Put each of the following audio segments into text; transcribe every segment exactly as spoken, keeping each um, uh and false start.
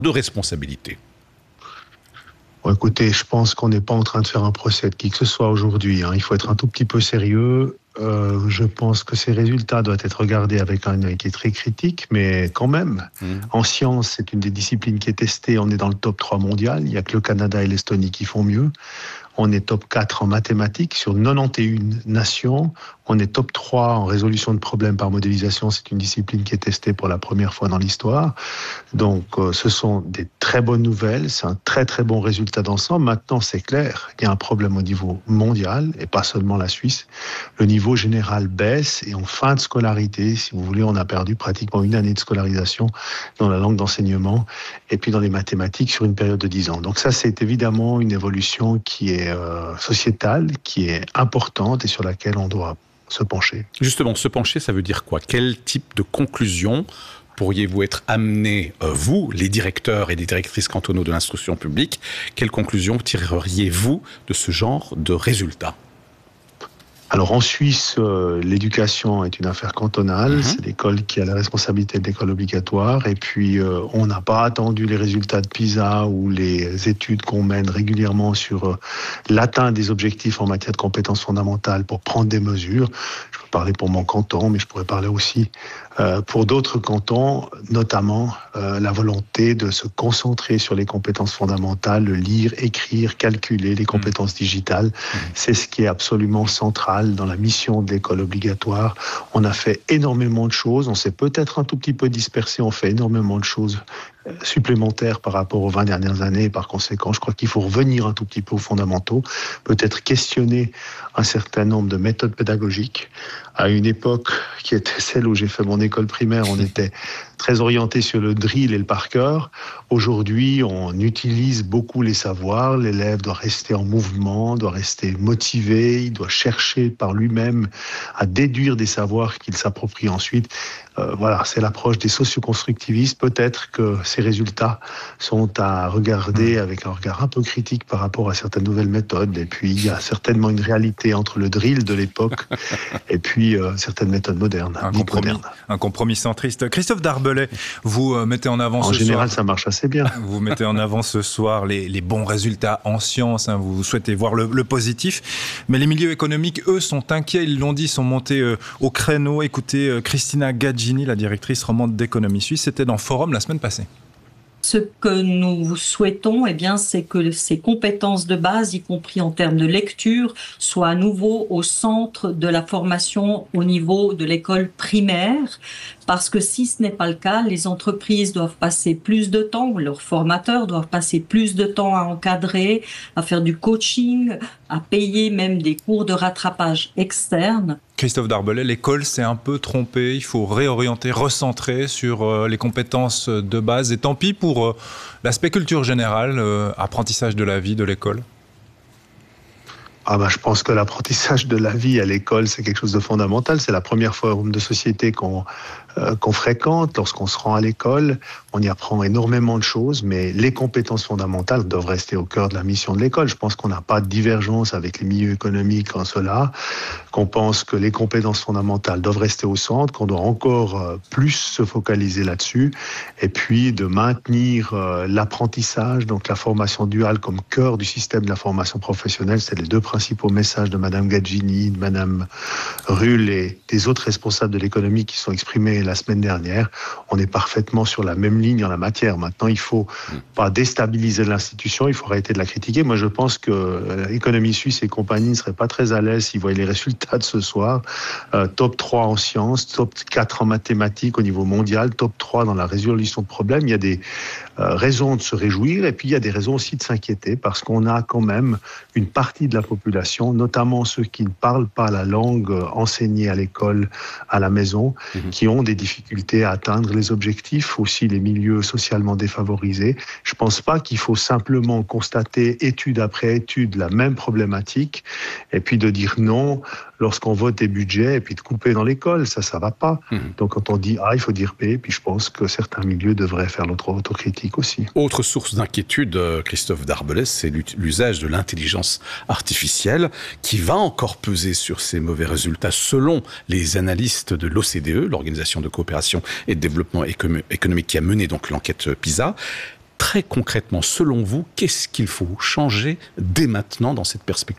de responsabilité? Bon, écoutez, je pense qu'on n'est pas en train de faire un procès de qui que ce soit aujourd'hui, hein. Il faut être un tout petit peu sérieux. Euh, je pense que ces résultats doivent être regardés avec un œil qui est très critique, mais quand même, mmh. en sciences, c'est une des disciplines qui est testée. On est dans le top trois mondial. Il n'y a que le Canada et l'Estonie qui font mieux. On est top quatre en mathématiques sur quatre-vingt-onze nations. On est top trois en résolution de problèmes par modélisation. C'est une discipline qui est testée pour la première fois dans l'histoire. Donc, euh, ce sont des très bonnes nouvelles. C'est un très, très bon résultat d'ensemble. Maintenant, c'est clair, il y a un problème au niveau mondial et pas seulement la Suisse. Le niveau général baisse et en fin de scolarité, si vous voulez, on a perdu pratiquement une année de scolarisation dans la langue d'enseignement et puis dans les mathématiques sur une période de dix ans. Donc ça, c'est évidemment une évolution qui est euh, sociétale, qui est importante et sur laquelle on doit se pencher. Justement, se pencher, ça veut dire quoi? Quel type de conclusion pourriez-vous être amené, euh, vous, les directeurs et les directrices cantonaux de l'instruction publique, quelles conclusions tireriez-vous de ce genre de résultats? Alors en Suisse, euh, l'éducation est une affaire cantonale, mmh. c'est l'école qui a la responsabilité de l'école obligatoire et puis euh, on n'a pas attendu les résultats de PISA ou les études qu'on mène régulièrement sur euh, l'atteinte des objectifs en matière de compétences fondamentales pour prendre des mesures. Je peux parler pour mon canton, mais je pourrais parler aussi euh, pour d'autres cantons, notamment euh, la volonté de se concentrer sur les compétences fondamentales, le lire, écrire, calculer, les compétences mmh. digitales. Mmh. C'est ce qui est absolument central dans la mission de l'école obligatoire. On a fait énormément de choses, on s'est peut-être un tout petit peu dispersé, on fait énormément de choses supplémentaires par rapport aux vingt dernières années. Par conséquent, je crois qu'il faut revenir un tout petit peu aux fondamentaux, peut-être questionner un certain nombre de méthodes pédagogiques. À une époque qui était celle où j'ai fait mon école primaire, on était très orienté sur le drill et le par cœur. Aujourd'hui, on utilise beaucoup les savoirs. L'élève doit rester en mouvement, doit rester motivé, il doit chercher par lui-même à déduire des savoirs qu'il s'approprie ensuite. Euh, voilà, c'est l'approche des socioconstructivistes. Peut-être que ces résultats sont à regarder avec un regard un peu critique par rapport à certaines nouvelles méthodes. Et puis, il y a certainement une réalité entre le drill de l'époque et puis euh, certaines méthodes modernes. Un compromis, modernes. un compromis centriste. Christophe Darbelay, vous euh, mettez en avant en ce général, soir... ça marche assez bien. Vous mettez en avant ce soir les, les bons résultats en sciences. Hein, vous souhaitez voir le, le positif. Mais les milieux économiques, eux, sont inquiets. Ils l'ont dit, sont montés euh, au créneau. Écoutez, euh, Christina Gaggini, la directrice romande d'économie suisse, c'était dans Forum la semaine passée. Ce que nous souhaitons, eh bien, c'est que ces compétences de base, y compris en termes de lecture, soient à nouveau au centre de la formation au niveau de l'école primaire. Parce que si ce n'est pas le cas, les entreprises doivent passer plus de temps, leurs formateurs doivent passer plus de temps à encadrer, à faire du coaching, à payer même des cours de rattrapage externes. Christophe Darbelay, l'école s'est un peu trompée. Il faut réorienter, recentrer sur euh, les compétences de base. Et tant pis pour euh, l'aspect culture générale, euh, apprentissage de la vie de l'école. Ah ben, je pense que l'apprentissage de la vie à l'école, c'est quelque chose de fondamental. C'est la première forme de société qu'on euh, qu'on fréquente. Lorsqu'on se rend à l'école, on y apprend énormément de choses, mais les compétences fondamentales doivent rester au cœur de la mission de l'école. Je pense qu'on n'a pas de divergence avec les milieux économiques en cela, qu'on pense que les compétences fondamentales doivent rester au centre, qu'on doit encore euh, plus se focaliser là-dessus, et puis de maintenir euh, l'apprentissage, donc la formation duale comme cœur du système de la formation professionnelle. C'est les deux principaux messages de Madame Gaggini, de Madame Ruhl et des autres responsables de l'économie qui sont exprimés la semaine dernière. On est parfaitement sur la même ligne en la matière. Maintenant, il ne faut pas déstabiliser l'institution, il faut arrêter de la critiquer. Moi, je pense que l'économie suisse et compagnie ne seraient pas très à l'aise s'ils voyaient les résultats de ce soir. Euh, top trois en sciences, top quatre en mathématiques au niveau mondial, top trois dans la résolution de problèmes. Il y a des euh, raisons de se réjouir et puis il y a des raisons aussi de s'inquiéter parce qu'on a quand même une partie de la population, notamment ceux qui ne parlent pas la langue enseignée à l'école, à la maison, mmh. qui ont des difficultés à atteindre les objectifs, aussi les milieux socialement défavorisés. Je ne pense pas qu'il faut simplement constater étude après étude la même problématique et puis de dire non lorsqu'on vote des budgets et puis de couper dans l'école. Ça, ça ne va pas. Mmh. Donc quand on dit A, il faut dire B, puis je pense que certains milieux devraient faire notre autocritique aussi. Autre source d'inquiétude, Christophe Darbelay, c'est l'usage de l'intelligence artificielle qui va encore peser sur ces mauvais résultats selon les analystes de l'O C D E, l'Organisation de coopération et de développement économique qui a mené donc l'enquête PISA. très concrètement, selon vous, qu'est-ce qu'il faut changer dès maintenant dans cette perspective ?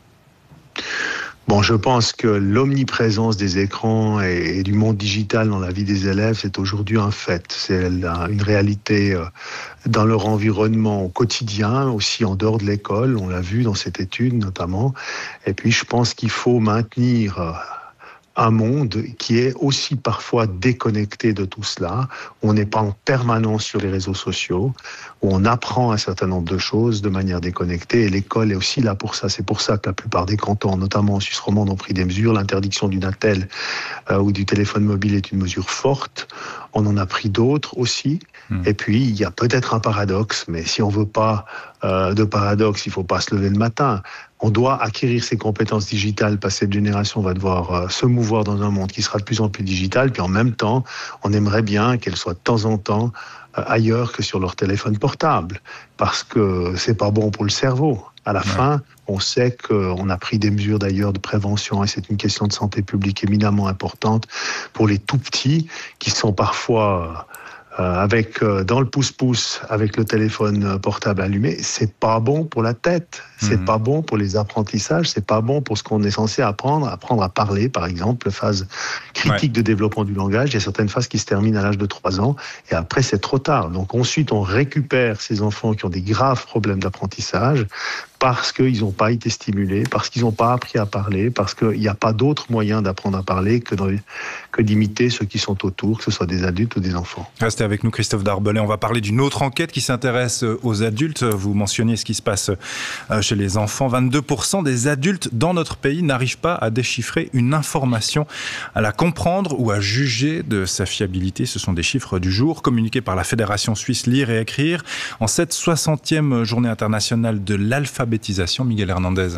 Bon, je pense que l'omniprésence des écrans et, et du monde digital dans la vie des élèves, c'est aujourd'hui un fait. C'est la, une réalité euh, dans leur environnement au quotidien, aussi en dehors de l'école. On l'a vu dans cette étude notamment. Et puis, je pense qu'il faut maintenir euh, un monde qui est aussi parfois déconnecté de tout cela, où on n'est pas en permanence sur les réseaux sociaux, où on apprend un certain nombre de choses de manière déconnectée, et l'école est aussi là pour ça. C'est pour ça que la plupart des cantons, notamment en Suisse romande, ont pris des mesures. L'interdiction du Natel euh, ou du téléphone mobile est une mesure forte. On en a pris d'autres aussi. Mmh. Et puis, il y a peut-être un paradoxe, mais si on ne veut pas euh, de paradoxe, il ne faut pas se lever le matin. On doit acquérir ces compétences digitales parce que cette génération va devoir euh, se mouvoir dans un monde qui sera de plus en plus digital. Puis en même temps, on aimerait bien qu'elle soit de temps en temps euh, ailleurs que sur leur téléphone portable, parce que c'est pas bon pour le cerveau. À la ouais. fin, on sait qu'on a pris des mesures d'ailleurs de prévention et c'est une question de santé publique éminemment importante pour les tout petits qui sont parfois euh, avec euh, dans le pouce-pouce avec le téléphone portable allumé. C'est pas bon pour la tête, c'est mmh. pas bon pour les apprentissages, c'est pas bon pour ce qu'on est censé apprendre, apprendre à parler par exemple, phase critique ouais. de développement du langage. Il y a certaines phases qui se terminent à l'âge de trois ans et après c'est trop tard. Donc ensuite on récupère ces enfants qui ont des graves problèmes d'apprentissage parce qu'ils n'ont pas été stimulés, parce qu'ils n'ont pas appris à parler, parce qu'il n'y a pas d'autre moyen d'apprendre à parler que, dans, que d'imiter ceux qui sont autour, que ce soit des adultes ou des enfants. Restez avec nous Christophe Darbellet, on va parler d'une autre enquête qui s'intéresse aux adultes. Vous mentionniez ce qui se passe chez les enfants. vingt-deux pour cent des adultes dans notre pays n'arrivent pas à déchiffrer une information, à la comprendre ou à juger de sa fiabilité. Ce sont des chiffres du jour communiqués par la Fédération suisse Lire et Écrire en cette soixantième journée internationale de l'alphabétisation. Miguel Hernandez.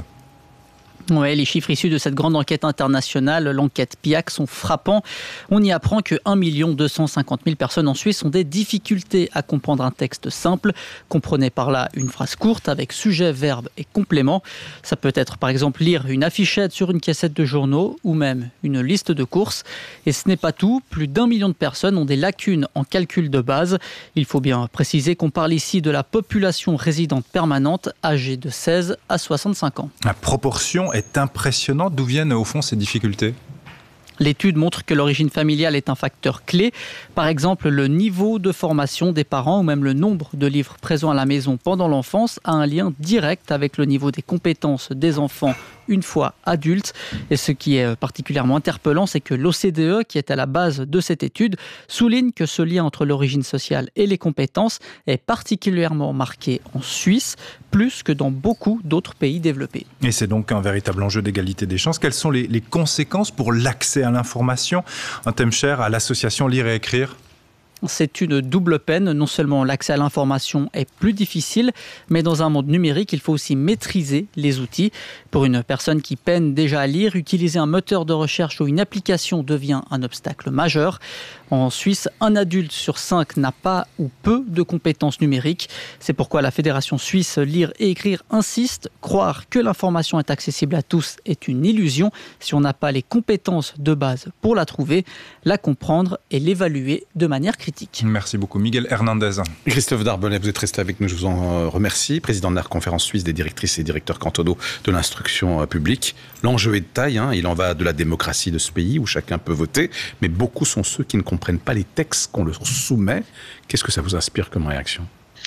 Oui, les chiffres issus de cette grande enquête internationale, l'enquête P I A C, sont frappants. On y apprend que un million deux cent cinquante mille personnes en Suisse ont des difficultés à comprendre un texte simple. Comprenez par là une phrase courte avec sujet, verbe et complément. Ça peut être par exemple lire une affichette sur une cassette de journaux ou même une liste de courses. Et ce n'est pas tout, plus d'un million de personnes ont des lacunes en calcul de base. Il faut bien préciser qu'on parle ici de la population résidente permanente âgée de seize à soixante-cinq ans. La proportion est impressionnante. D'où viennent au fond ces difficultés ? L'étude montre que l'origine familiale est un facteur clé. Par exemple, le niveau de formation des parents ou même le nombre de livres présents à la maison pendant l'enfance a un lien direct avec le niveau des compétences des enfants une fois adultes. Et ce qui est particulièrement interpellant, c'est que l'O C D E, qui est à la base de cette étude, souligne que ce lien entre l'origine sociale et les compétences est particulièrement marqué en Suisse, plus que dans beaucoup d'autres pays développés. Et c'est donc un véritable enjeu d'égalité des chances. Quelles sont les, les conséquences pour l'accès à l'information ? Un thème cher à l'association Lire et Écrire. C'est une double peine. Non seulement l'accès à l'information est plus difficile, mais dans un monde numérique, il faut aussi maîtriser les outils. Pour une personne qui peine déjà à lire, utiliser un moteur de recherche ou une application devient un obstacle majeur. En Suisse, un adulte sur cinq n'a pas ou peu de compétences numériques. C'est pourquoi la Fédération suisse Lire et Écrire insiste. Croire que l'information est accessible à tous est une illusion si on n'a pas les compétences de base pour la trouver, la comprendre et l'évaluer de manière critique. Merci beaucoup. Miguel Hernandez. Christophe Darbellet, vous êtes resté avec nous, je vous en remercie. Président de la Conférence suisse des directrices et directeurs cantonaux de l'instruction publique. L'enjeu est de taille, hein. Il en va de la démocratie de ce pays où chacun peut voter, mais beaucoup sont ceux qui ne comprennent pas les textes qu'on leur soumet. Qu'est-ce que ça vous inspire comme réaction ?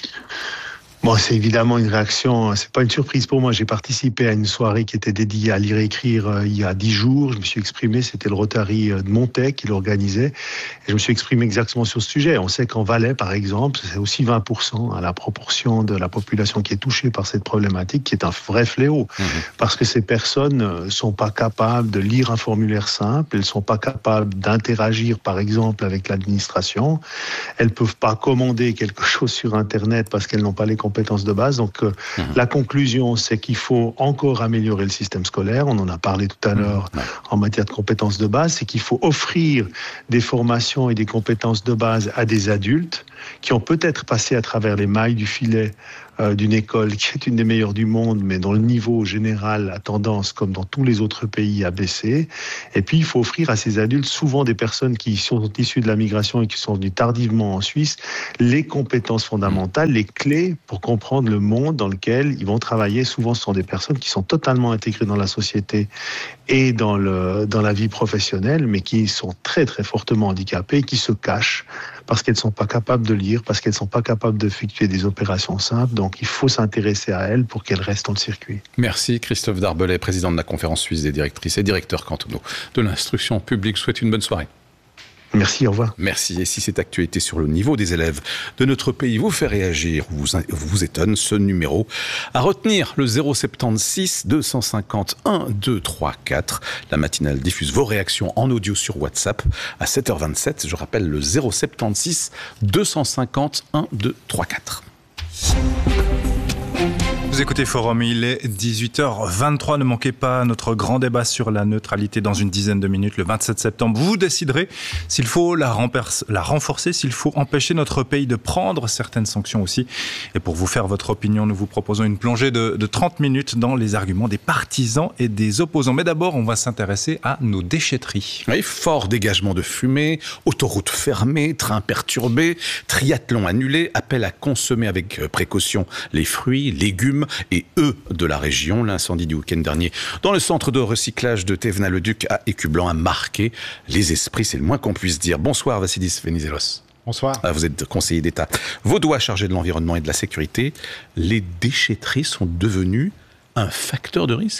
Bon, c'est évidemment une réaction, c'est pas une surprise pour moi. J'ai participé à une soirée qui était dédiée à lire et écrire euh, il y a dix jours. Je me suis exprimé, c'était le Rotary de Montaigne qui l'organisait. Et je me suis exprimé exactement sur ce sujet. On sait qu'en Valais, par exemple, c'est aussi vingt pour cent à la proportion de la population qui est touchée par cette problématique, qui est un vrai fléau. Mmh. Parce que ces personnes ne sont pas capables de lire un formulaire simple, elles ne sont pas capables d'interagir, par exemple, avec l'administration. Elles ne peuvent pas commander quelque chose sur Internet parce qu'elles n'ont pas les compétences compétences de base. Donc euh, mmh. la conclusion, c'est qu'il faut encore améliorer le système scolaire. On en a parlé tout à l'heure mmh. en matière de compétences de base. C'est qu'il faut offrir des formations et des compétences de base à des adultes qui ont peut-être passé à travers les mailles du filet euh, d'une école qui est une des meilleures du monde, mais dont le niveau général a tendance, comme dans tous les autres pays, à baisser. Et puis, il faut offrir à ces adultes, souvent des personnes qui sont issues de la migration et qui sont venues tardivement en Suisse, les compétences fondamentales, les clés pour comprendre le monde dans lequel ils vont travailler. Souvent, ce sont des personnes qui sont totalement intégrées dans la société et dans, le, dans la vie professionnelle, mais qui sont très, très fortement handicapées et qui se cachent parce qu'elles ne sont pas capables de lire, parce qu'elles ne sont pas capables d'effectuer des opérations simples. Donc, il faut s'intéresser à elles pour qu'elles restent dans le circuit. Merci Christophe Darbelay, président de la Conférence suisse des directrices et directeurs cantonaux de l'instruction publique. Je vous souhaite une bonne soirée. Merci, au revoir. Merci. Et si cette actualité sur le niveau des élèves de notre pays vous fait réagir ou vous, vous étonne, ce numéro à retenir, le zéro soixante-seize deux cent cinquante un deux trois quatre. La matinale diffuse vos réactions en audio sur WhatsApp à sept heures vingt-sept. Je rappelle le zéro soixante-seize deux cent cinquante un deux trois quatre. Vous écoutez Forum, il est dix-huit heures vingt-trois. Ne manquez pas notre grand débat sur la neutralité dans une dizaine de minutes, le vingt-sept septembre. Vous déciderez s'il faut la, la renforcer, s'il faut empêcher notre pays de prendre certaines sanctions aussi. Et pour vous faire votre opinion, nous vous proposons une plongée de, de trente minutes dans les arguments des partisans et des opposants. Mais d'abord, on va s'intéresser à nos déchetteries. Oui, fort dégagement de fumée, autoroutes fermées, trains perturbés, triathlon annulé, appel à consommer avec précaution les fruits, légumes et œufs de la région. L'incendie du week-end dernier dans le centre de recyclage de Thévenin-le-Duc à Écublanc a marqué les esprits, c'est le moins qu'on puisse dire. Bonsoir Vassilis Venizelos. Bonsoir. Vous êtes conseiller d'État vaudois chargé de l'environnement et de la sécurité. Les déchetteries sont devenues un facteur de risque ?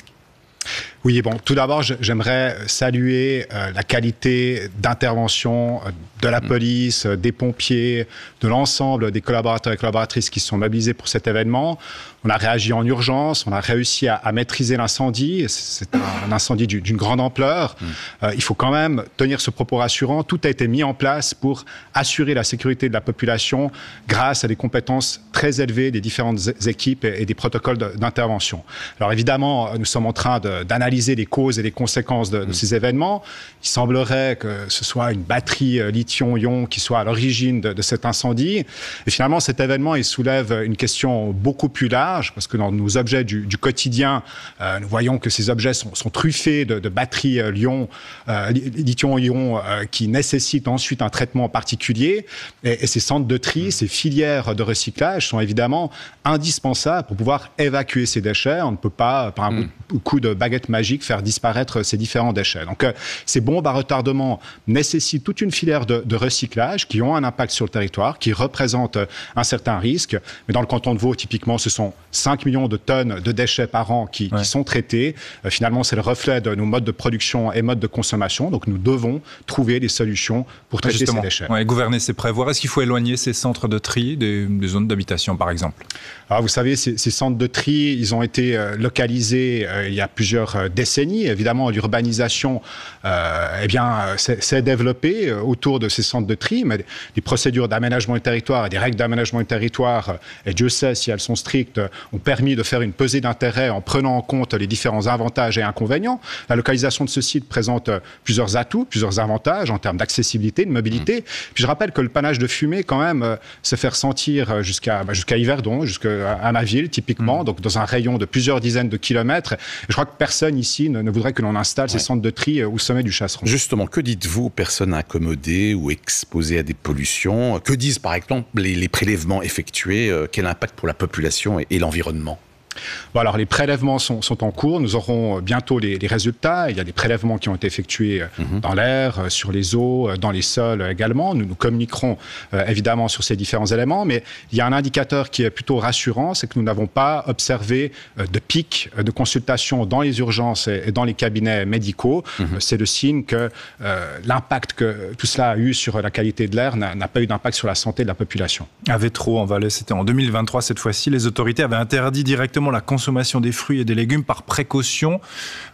Oui, bon, tout d'abord, j'aimerais saluer euh, la qualité d'intervention euh, de la police, euh, des pompiers, de l'ensemble des collaborateurs et collaboratrices qui se sont mobilisés pour cet événement. On a réagi en urgence, on a réussi à, à maîtriser l'incendie. C'est un, un incendie d'une grande ampleur. Mmh. Euh, il faut quand même tenir ce propos rassurant. Tout a été mis en place pour assurer la sécurité de la population grâce à des compétences très élevées des différentes équipes et, et des protocoles d'intervention. Alors évidemment, nous sommes en train de d'analyser les causes et les conséquences de, de ces événements. Il semblerait que ce soit une batterie euh, lithium-ion qui soit à l'origine de, de cet incendie. Et finalement, cet événement, il soulève une question beaucoup plus large, parce que dans nos objets du, du quotidien, euh, nous voyons que ces objets sont, sont truffés de, de batteries euh, lion, euh, lithium-ion euh, qui nécessitent ensuite un traitement particulier. Et, et ces centres de tri, ces filières de recyclage sont évidemment indispensables pour pouvoir évacuer ces déchets. On ne peut pas, par un mmh. coup de baguette magique, faire disparaître ces différents déchets. Donc, euh, ces bombes à retardement nécessitent toute une filière de, de recyclage qui ont un impact sur le territoire, qui représentent un certain risque. Mais dans le canton de Vaud, typiquement, ce sont cinq millions de tonnes de déchets par an qui, ouais. qui sont traités. Euh, finalement, c'est le reflet de nos modes de production et modes de consommation. Donc, nous devons trouver des solutions pour traiter Justement, ces déchets. Ouais, gouverner, c'est prévoir. Est-ce qu'il faut éloigner ces centres de tri des, des zones d'habitation, par exemple ? Alors, vous savez, ces, ces centres de tri, ils ont été euh, localisés euh, il y a plusieurs euh, décennies. Évidemment, l'urbanisation euh, eh bien, s'est développée euh, autour de ces centres de tri, mais les procédures d'aménagement du territoire et des règles d'aménagement du territoire, euh, et Dieu sait si elles sont strictes, euh, ont permis de faire une pesée d'intérêt en prenant en compte les différents avantages et inconvénients. La localisation de ce site présente euh, plusieurs atouts, plusieurs avantages en termes d'accessibilité, de mobilité. Mmh. Puis je rappelle que le panache de fumée, quand même, euh, se fait ressentir jusqu'à bah, jusqu'à Yverdon, jusqu'à à ma ville, typiquement, mmh. donc dans un rayon de plusieurs dizaines de kilomètres. Et je crois que personne ici ne, ne voudrait que l'on installe ouais. ces centres de tri au sommet du Chasseron. Justement, que dites-vous aux personnes accommodées ou exposées à des pollutions ? Que disent, par exemple, les, les prélèvements effectués ? Quel impact pour la population et, et l'environnement ? Bon, alors les prélèvements sont, sont en cours, nous aurons bientôt les, les résultats. Il y a des prélèvements qui ont été effectués mmh. dans l'air, sur les eaux, dans les sols également. Nous nous communiquerons euh, évidemment sur ces différents éléments, mais il y a un indicateur qui est plutôt rassurant, c'est que nous n'avons pas observé euh, de pic de consultation dans les urgences et, et dans les cabinets médicaux. Mmh. Euh, c'est le signe que euh, l'impact que tout cela a eu sur la qualité de l'air n'a, n'a pas eu d'impact sur la santé de la population. À Vétro, en Valais, c'était en deux mille vingt-trois cette fois-ci, les autorités avaient interdit directement la consommation des fruits et des légumes par précaution.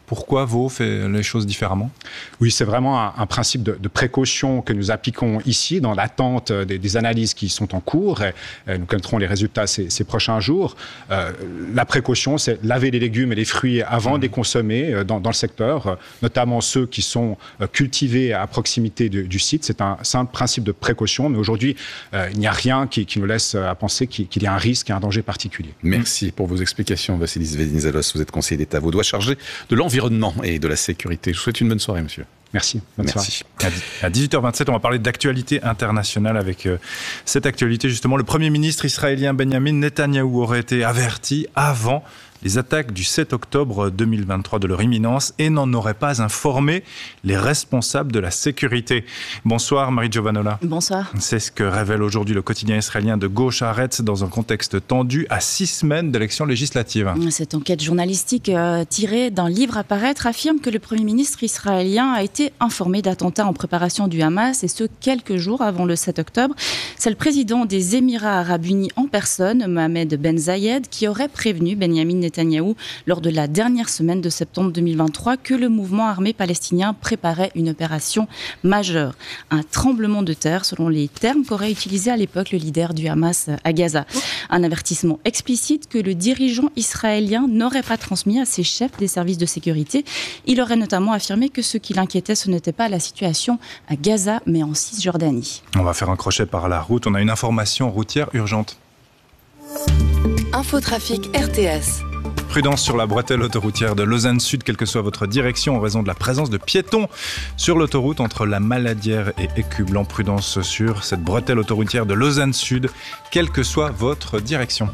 Pourquoi Vaud fait les choses différemment? Oui, c'est vraiment un, un principe de, de précaution que nous appliquons ici dans l'attente des, des analyses qui sont en cours. Et, et nous connaîtrons les résultats ces, ces prochains jours. Euh, la précaution, c'est laver les légumes et les fruits avant mmh. de les consommer dans, dans le secteur, notamment ceux qui sont cultivés à proximité du, du site. C'est un simple principe de précaution, mais aujourd'hui, euh, il n'y a rien qui, qui nous laisse à penser qu'il, qu'il y a un risque et un danger particulier. Merci pour vos explications, Vassilis Venizelos. Vous êtes conseiller d'État vaudois chargé de l'environnement et de la sécurité. Je vous souhaite une bonne soirée, monsieur. Merci. Bonne Merci. soirée. À dix-huit heures vingt-sept, on va parler d'actualité internationale avec euh, cette actualité. Justement, le Premier ministre israélien Benjamin Netanyahou aurait été averti avant les attaques du sept octobre deux mille vingt-trois de leur imminence et n'en aurait pas informé les responsables de la sécurité. Bonsoir Marie Giovanola. Bonsoir. C'est ce que révèle aujourd'hui le quotidien israélien de gauche Haaretz dans un contexte tendu à six semaines d'élections législatives. Cette enquête journalistique euh, tirée d'un livre à paraître affirme que le Premier ministre israélien a été informé d'attentats en préparation du Hamas et ce quelques jours avant le sept octobre. C'est le président des Émirats arabes unis en personne, Mohamed Ben Zayed, qui aurait prévenu Benjamin Netanyahou Netanyahou lors de la dernière semaine de septembre deux mille vingt-trois que le mouvement armé palestinien préparait une opération majeure. Un tremblement de terre, selon les termes qu'aurait utilisé à l'époque le leader du Hamas à Gaza. Un avertissement explicite que le dirigeant israélien n'aurait pas transmis à ses chefs des services de sécurité. Il aurait notamment affirmé que ce qui l'inquiétait, ce n'était pas la situation à Gaza, mais en Cisjordanie. On va faire un crochet par la route. On a une information routière urgente. Infotrafic R T S. Prudence sur la bretelle autoroutière de Lausanne Sud, quelle que soit votre direction, en raison de la présence de piétons sur l'autoroute entre la Maladière et Écublanc. Prudence sur cette bretelle autoroutière de Lausanne Sud, quelle que soit votre direction.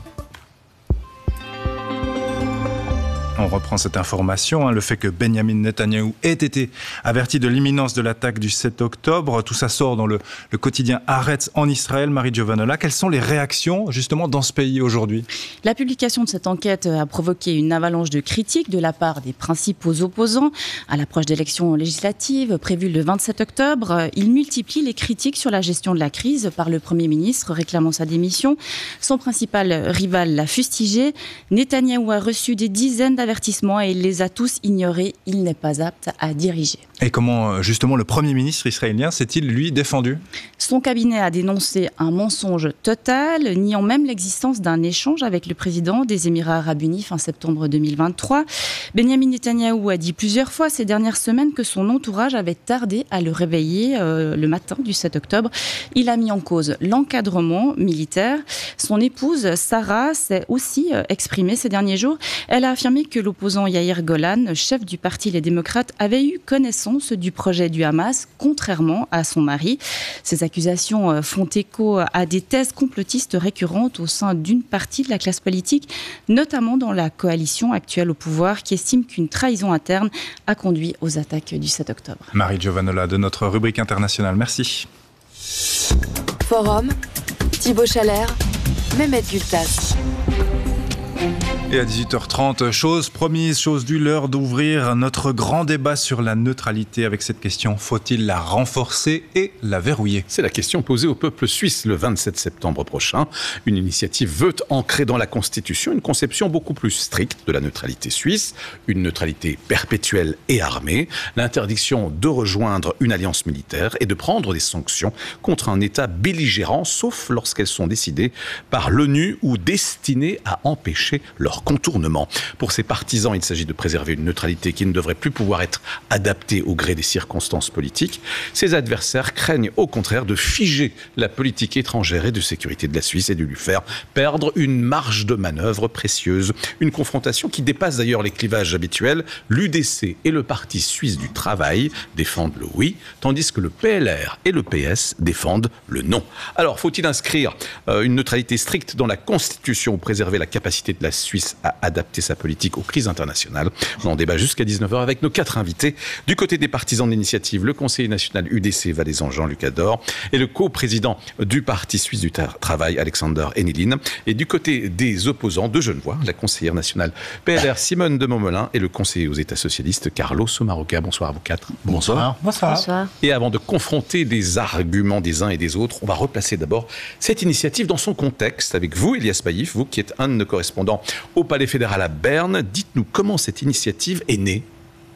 On reprend cette information, hein, le fait que Benjamin Netanyahou ait été averti de l'imminence de l'attaque du sept octobre. Tout ça sort dans le, le quotidien Haaretz en Israël. Marie Giovanola, quelles sont les réactions justement dans ce pays aujourd'hui? La publication de cette enquête a provoqué une avalanche de critiques de la part des principaux opposants. À l'approche d'élections législatives prévues le vingt-sept octobre, il multiplie les critiques sur la gestion de la crise par le Premier ministre réclamant sa démission. Son principal rival l'a fustigé. Netanyahou a reçu des dizaines d'avertissements et il les a tous ignorés. Il n'est pas apte à diriger. Et comment, justement, le Premier ministre israélien s'est-il, lui, défendu? Son cabinet a dénoncé un mensonge total, niant même l'existence d'un échange avec le président des Émirats arabes unis fin septembre deux mille vingt-trois. Benjamin Netanyahou a dit plusieurs fois ces dernières semaines que son entourage avait tardé à le réveiller euh, le matin du sept octobre. Il a mis en cause l'encadrement militaire. Son épouse, Sarah, s'est aussi euh, exprimée ces derniers jours. Elle a affirmé que l'opposant Yair Golan, chef du parti Les Démocrates, avait eu connaissance du projet du Hamas, contrairement à son mari. Ces accusations font écho à des thèses complotistes récurrentes au sein d'une partie de la classe politique, notamment dans la coalition actuelle au pouvoir, qui estime qu'une trahison interne a conduit aux attaques du sept octobre. Marie Giovanola de notre rubrique internationale, merci. Forum, Thibaut Chalère, Mehmet Gültas. Et à dix-huit heures trente, chose promise, chose due, l'heure d'ouvrir notre grand débat sur la neutralité avec cette question. Faut-il la renforcer et la verrouiller? C'est la question posée au peuple suisse le vingt-sept septembre prochain. Une initiative veut ancrer dans la Constitution une conception beaucoup plus stricte de la neutralité suisse, une neutralité perpétuelle et armée, l'interdiction de rejoindre une alliance militaire et de prendre des sanctions contre un État belligérant, sauf lorsqu'elles sont décidées par l'ONU ou destinées à empêcher leur contournement. Pour ses partisans, il s'agit de préserver une neutralité qui ne devrait plus pouvoir être adaptée au gré des circonstances politiques. Ses adversaires craignent au contraire de figer la politique étrangère et de sécurité de la Suisse et de lui faire perdre une marge de manœuvre précieuse. Une confrontation qui dépasse d'ailleurs les clivages habituels. L'U D C et le Parti suisse du travail défendent le oui, tandis que le P L R et le P S défendent le non. Alors, faut-il inscrire euh, une neutralité stricte dans la Constitution ou préserver la capacité de la Suisse à adapter sa politique aux crises internationales? On en débat jusqu'à dix-neuf heures avec nos quatre invités. Du côté des partisans de l'initiative, le conseiller national U D C valaisan Jean-Luc Ador et le co-président du Parti suisse du travail Alexander Henilin. Et du côté des opposants de Genevois, la conseillère nationale P L R Simone de Montmelin et le conseiller aux États socialistes Carlos Sommaruga. Bonsoir à vous quatre. Bonsoir. Bonsoir. Bonsoir. Et avant de confronter les arguments des uns et des autres, on va replacer d'abord cette initiative dans son contexte avec vous, Elias Baïf, vous qui êtes un de nos correspondants au Palais fédéral à Berne. Dites-nous comment cette initiative est née.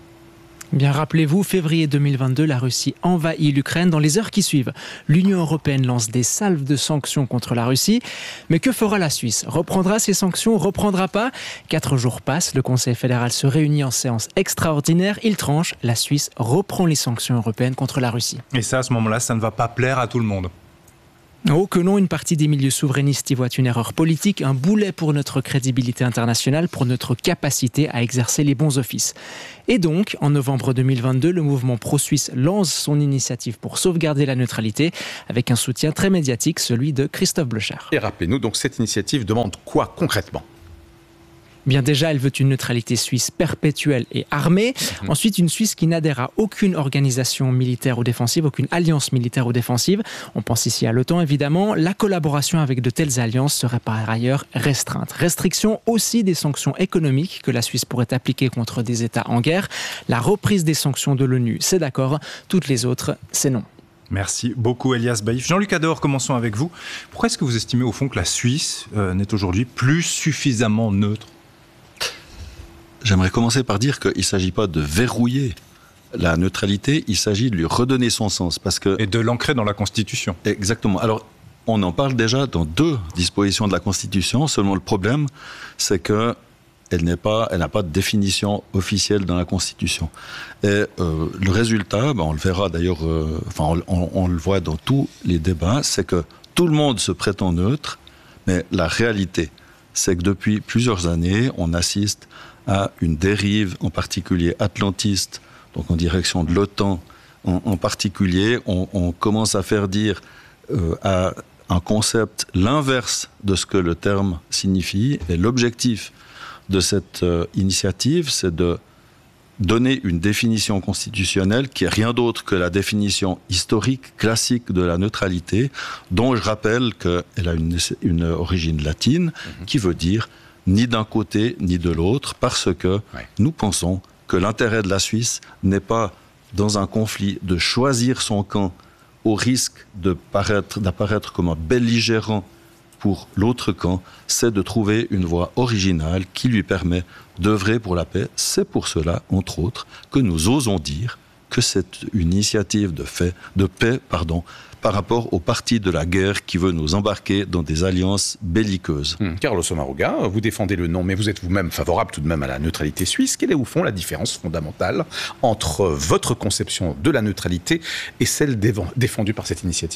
Bien, rappelez-vous, février deux mille vingt-deux, la Russie envahit l'Ukraine. Dans les heures qui suivent, l'Union européenne lance des salves de sanctions contre la Russie. Mais que fera la Suisse? Reprendra ces sanctions? Reprendra pas? Quatre jours passent, le Conseil fédéral se réunit en séance extraordinaire. Il tranche, la Suisse reprend les sanctions européennes contre la Russie. Et ça, à ce moment-là, ça ne va pas plaire à tout le monde. Oh que non, une partie des milieux souverainistes y voit une erreur politique, un boulet pour notre crédibilité internationale, pour notre capacité à exercer les bons offices. Et donc, en novembre deux mille vingt-deux, le mouvement pro-suisse lance son initiative pour sauvegarder la neutralité, avec un soutien très médiatique, celui de Christophe Blocher. Et rappelez-nous, donc cette initiative demande quoi concrètement ? Bien déjà, elle veut une neutralité suisse perpétuelle et armée. Mmh. Ensuite, une Suisse qui n'adhère à aucune organisation militaire ou défensive, aucune alliance militaire ou défensive. On pense ici à l'OTAN, évidemment. La collaboration avec de telles alliances serait par ailleurs restreinte. Restriction aussi des sanctions économiques que la Suisse pourrait appliquer contre des États en guerre. La reprise des sanctions de l'ONU, c'est d'accord. Toutes les autres, c'est non. Merci beaucoup Elias Baïf. Jean-Luc Ador, commençons avec vous. Pourquoi est-ce que vous estimez au fond que la Suisse euh, n'est aujourd'hui plus suffisamment neutre ? J'aimerais commencer par dire qu'il ne s'agit pas de verrouiller la neutralité, il s'agit de lui redonner son sens. Parce que... Et de l'ancrer dans la Constitution. Exactement. Alors, on en parle déjà dans deux dispositions de la Constitution. Seulement, le problème, c'est qu'elle n'est pas, elle n'a pas de définition officielle dans la Constitution. Et euh, le résultat, ben, on le verra d'ailleurs, euh, enfin, on, on, on le voit dans tous les débats, c'est que tout le monde se prétend neutre, mais la réalité, c'est que depuis plusieurs années, on assiste à une dérive, en particulier atlantiste, donc en direction de l'OTAN en, en particulier. On, on commence à faire dire euh, à un concept l'inverse de ce que le terme signifie. Et l'objectif de cette euh, initiative, c'est de donner une définition constitutionnelle qui est rien d'autre que la définition historique, classique de la neutralité, dont je rappelle qu'elle a une, une origine latine, mmh. qui veut dire ni d'un côté ni de l'autre, parce que ouais. nous pensons que l'intérêt de la Suisse n'est pas dans un conflit de choisir son camp au risque de paraître, d'apparaître comme un belligérant pour l'autre camp, c'est de trouver une voie originale qui lui permet d'œuvrer pour la paix. C'est pour cela, entre autres, que nous osons dire que c'est une initiative de, fait, de paix pardon, par rapport au parti de la guerre qui veut nous embarquer dans des alliances belliqueuses. Hum, Carlos Sommaruga, vous défendez le non, mais vous êtes vous-même favorable tout de même à la neutralité suisse. Quelle est au fond la différence fondamentale entre votre conception de la neutralité et celle défendue par cette initiative ?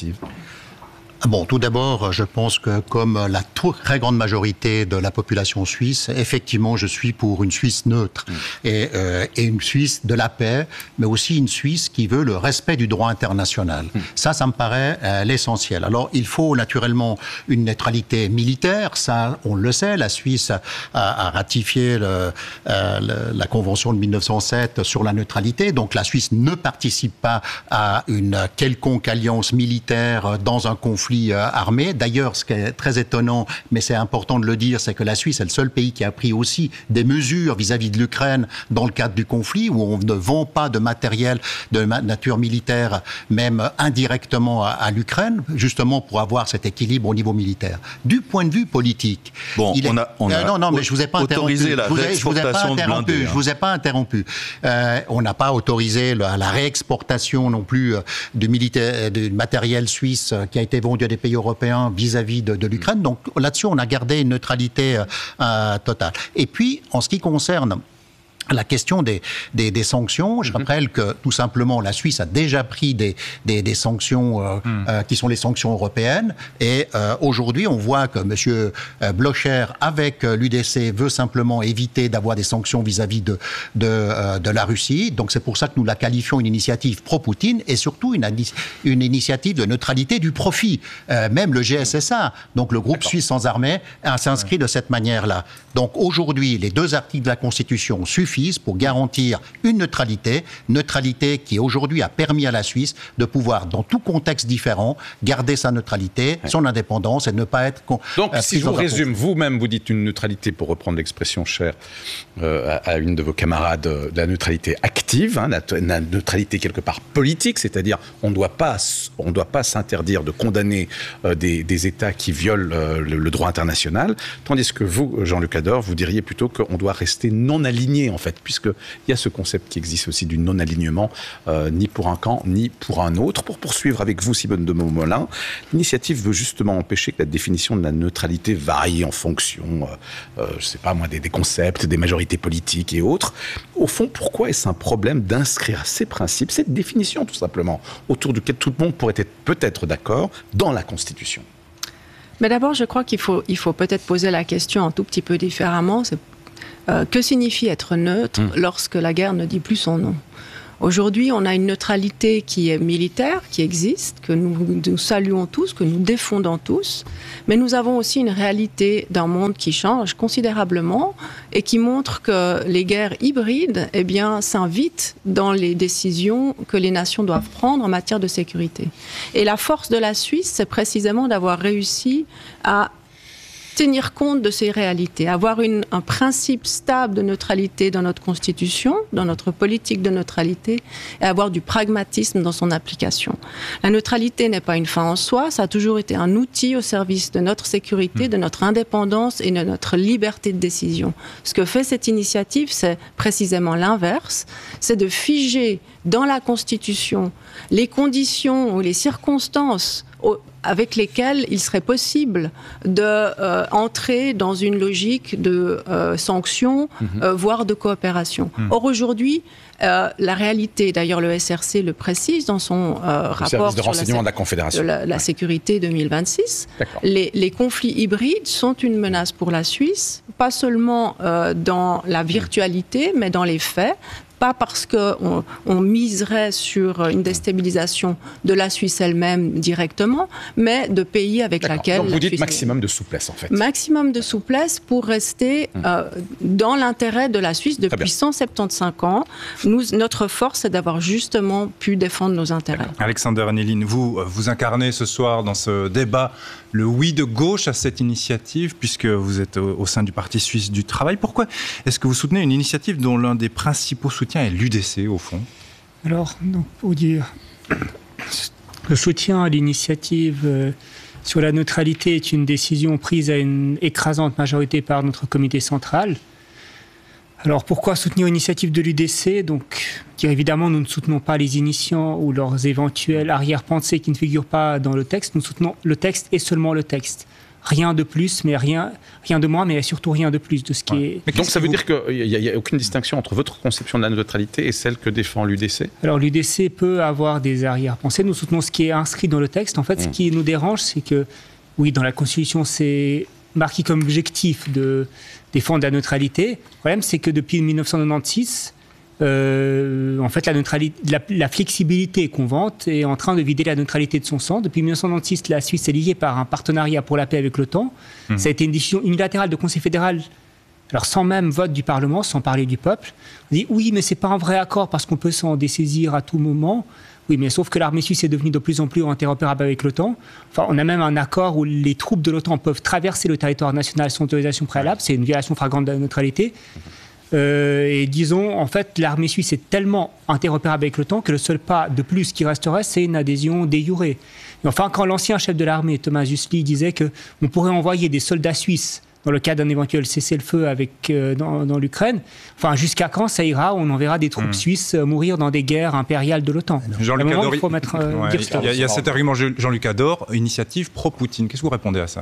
Bon, tout d'abord, je pense que comme la très grande majorité de la population suisse, effectivement, je suis pour une Suisse neutre mmh. et, euh, et une Suisse de la paix, mais aussi une Suisse qui veut le respect du droit international. Mmh. Ça, ça me paraît euh, l'essentiel. Alors, il faut naturellement une neutralité militaire. Ça, on le sait, la Suisse a, a ratifié le, euh, le, la Convention de mille neuf cent sept sur la neutralité. Donc, la Suisse ne participe pas à une quelconque alliance militaire dans un conflit armé. D'ailleurs, ce qui est très étonnant, mais c'est important de le dire, c'est que la Suisse est le seul pays qui a pris aussi des mesures vis-à-vis de l'Ukraine dans le cadre du conflit, où on ne vend pas de matériel de nature militaire, même indirectement à, à l'Ukraine, justement pour avoir cet équilibre au niveau militaire. Du point de vue politique, bon, il est... on a, on a euh, non, non, mais je vous ai pas autorisé interrompu. la je vous ai, je vous ai pas interrompu. Blindés, hein. Je vous ai pas interrompu. Euh, on n'a pas autorisé la, la réexportation non plus de, militaire, de matériel suisse qui a été vendu à des pays européens vis-à-vis de, de l'Ukraine. Donc là-dessus, on a gardé une neutralité euh, totale. Et puis, en ce qui concerne la question des, des, des sanctions, je rappelle que tout simplement la Suisse a déjà pris des, des, des sanctions euh, mm. euh, qui sont les sanctions européennes et euh, aujourd'hui on voit que M. Blocher avec l'U D C veut simplement éviter d'avoir des sanctions vis-à-vis de, de, euh, de la Russie, donc c'est pour ça que nous la qualifions une initiative pro-Poutine et surtout une, une initiative de neutralité du profit. Euh, même le G S S A, donc le groupe D'accord. suisse sans armée, s'inscrit ouais. de cette manière-là. Donc aujourd'hui les deux articles de la Constitution suffisent pour garantir une neutralité, neutralité qui aujourd'hui a permis à la Suisse de pouvoir, dans tout contexte différent, garder sa neutralité, son indépendance et ne pas être... Donc, euh, si je vous résume, vous-même, vous dites une neutralité, pour reprendre l'expression chère euh, à, à une de vos camarades, euh, la neutralité active, hein, la, la neutralité quelque part politique, c'est-à-dire on ne doit pas, on doit pas s'interdire de condamner euh, des, des États qui violent euh, le, le droit international, tandis que vous, Jean-Luc Ador, vous diriez plutôt qu'on doit rester non aligné, en fait, fait, puisqu'il y a ce concept qui existe aussi du non-alignement, euh, ni pour un camp, ni pour un autre. Pour poursuivre avec vous, Simone de Montmollin, l'initiative veut justement empêcher que la définition de la neutralité varie en fonction, euh, euh, je ne sais pas moi, des, des concepts, des majorités politiques et autres. Au fond, pourquoi est-ce un problème d'inscrire ces principes, cette définition tout simplement, autour duquel tout le monde pourrait être peut-être d'accord dans la Constitution? Mais d'abord, je crois qu'il faut, il faut peut-être poser la question un tout petit peu différemment. C'est, euh, que signifie être neutre mmh. lorsque la guerre ne dit plus son nom? Aujourd'hui, on a une neutralité qui est militaire, qui existe, que nous, nous saluons tous, que nous défendons tous, mais nous avons aussi une réalité d'un monde qui change considérablement et qui montre que les guerres hybrides, eh bien, s'invitent dans les décisions que les nations doivent prendre en matière de sécurité. Et la force de la Suisse, c'est précisément d'avoir réussi à tenir compte de ces réalités, avoir une, un principe stable de neutralité dans notre Constitution, dans notre politique de neutralité, et avoir du pragmatisme dans son application. La neutralité n'est pas une fin en soi, ça a toujours été un outil au service de notre sécurité, de notre indépendance et de notre liberté de décision. Ce que fait cette initiative, c'est précisément l'inverse, c'est de figer dans la Constitution les conditions ou les circonstances avec lesquels il serait possible d'entrer euh, dans une logique de euh, sanctions, mmh. euh, voire de coopération. Mmh. Or, aujourd'hui, euh, la réalité, d'ailleurs le S R C le précise dans son euh, rapport service de renseignement sur la, de la Confédération. De la, la ouais. sécurité deux mille vingt-six, les, les conflits hybrides sont une menace pour la Suisse, pas seulement euh, dans la virtualité, mais dans les faits. Pas parce qu'on on miserait sur une déstabilisation de la Suisse elle-même directement, mais de pays avec lesquels... Donc vous dites Suisse maximum de souplesse, en fait. Maximum de souplesse pour rester mmh. euh, dans l'intérêt de la Suisse depuis cent soixante-quinze ans. Nous, notre force, c'est d'avoir justement pu défendre nos intérêts. Alexander Neelin, vous, vous incarnez ce soir dans ce débat le oui de gauche à cette initiative, puisque vous êtes au, au sein du Parti suisse du travail. Pourquoi est-ce que vous soutenez une initiative dont l'un des principaux soutiens est l'U D C, au fond? Alors, donc, pour dire, le soutien à l'initiative euh, sur la neutralité est une décision prise à une écrasante majorité par notre comité central. Alors, pourquoi soutenir l'initiative de l'U D C? Donc, dire évidemment, nous ne soutenons pas les initiants ou leurs éventuelles arrière-pensées qui ne figurent pas dans le texte. Nous soutenons le texte et seulement le texte. Rien de plus, mais rien, rien de moins, mais surtout rien de plus de ce qui ouais. est... Mais donc ça veut vous... dire qu'il n'y a, a aucune distinction entre votre conception de la neutralité et celle que défend l'U D C? Alors l'U D C peut avoir des arrière-pensées. Nous soutenons ce qui est inscrit dans le texte. En fait, mmh. ce qui nous dérange, c'est que, oui, dans la Constitution, c'est marqué comme objectif de défendre la neutralité. Le problème, c'est que depuis mille neuf cent quatre-vingt-seize, euh, en fait, la, neutralité, la, la flexibilité qu'on vante est en train de vider la neutralité de son sens. Depuis mille neuf cent quatre-vingt-seize, la Suisse est liée par un partenariat pour la paix avec l'OTAN. Mmh. Ça a été une décision unilatérale de Conseil fédéral, alors sans même vote du Parlement, sans parler du peuple. On dit oui, mais c'est pas un vrai accord parce qu'on peut s'en dessaisir à tout moment. Oui, mais sauf que l'armée suisse est devenue de plus en plus interopérable avec l'OTAN. Enfin, on a même un accord où les troupes de l'OTAN peuvent traverser le territoire national sans autorisation préalable. C'est une violation flagrante de la neutralité. Euh, et disons, en fait, l'armée suisse est tellement interopérable avec l'OTAN que le seul pas de plus qui resterait, c'est une adhésion de jure. Et enfin, quand l'ancien chef de l'armée, Thomas Jusli, disait qu'on pourrait envoyer des soldats suisses dans le cas d'un éventuel cessez-le-feu avec, euh, dans, dans l'Ukraine, enfin, jusqu'à quand ça ira? On enverra des troupes mmh. suisses mourir dans des guerres impériales de l'OTAN. Jean-Luc Ador, il faut mettre, euh, ouais, dire il y a, il y a cet argument Jean-Luc Ador, initiative pro-Poutine. Qu'est-ce que vous répondez à ça?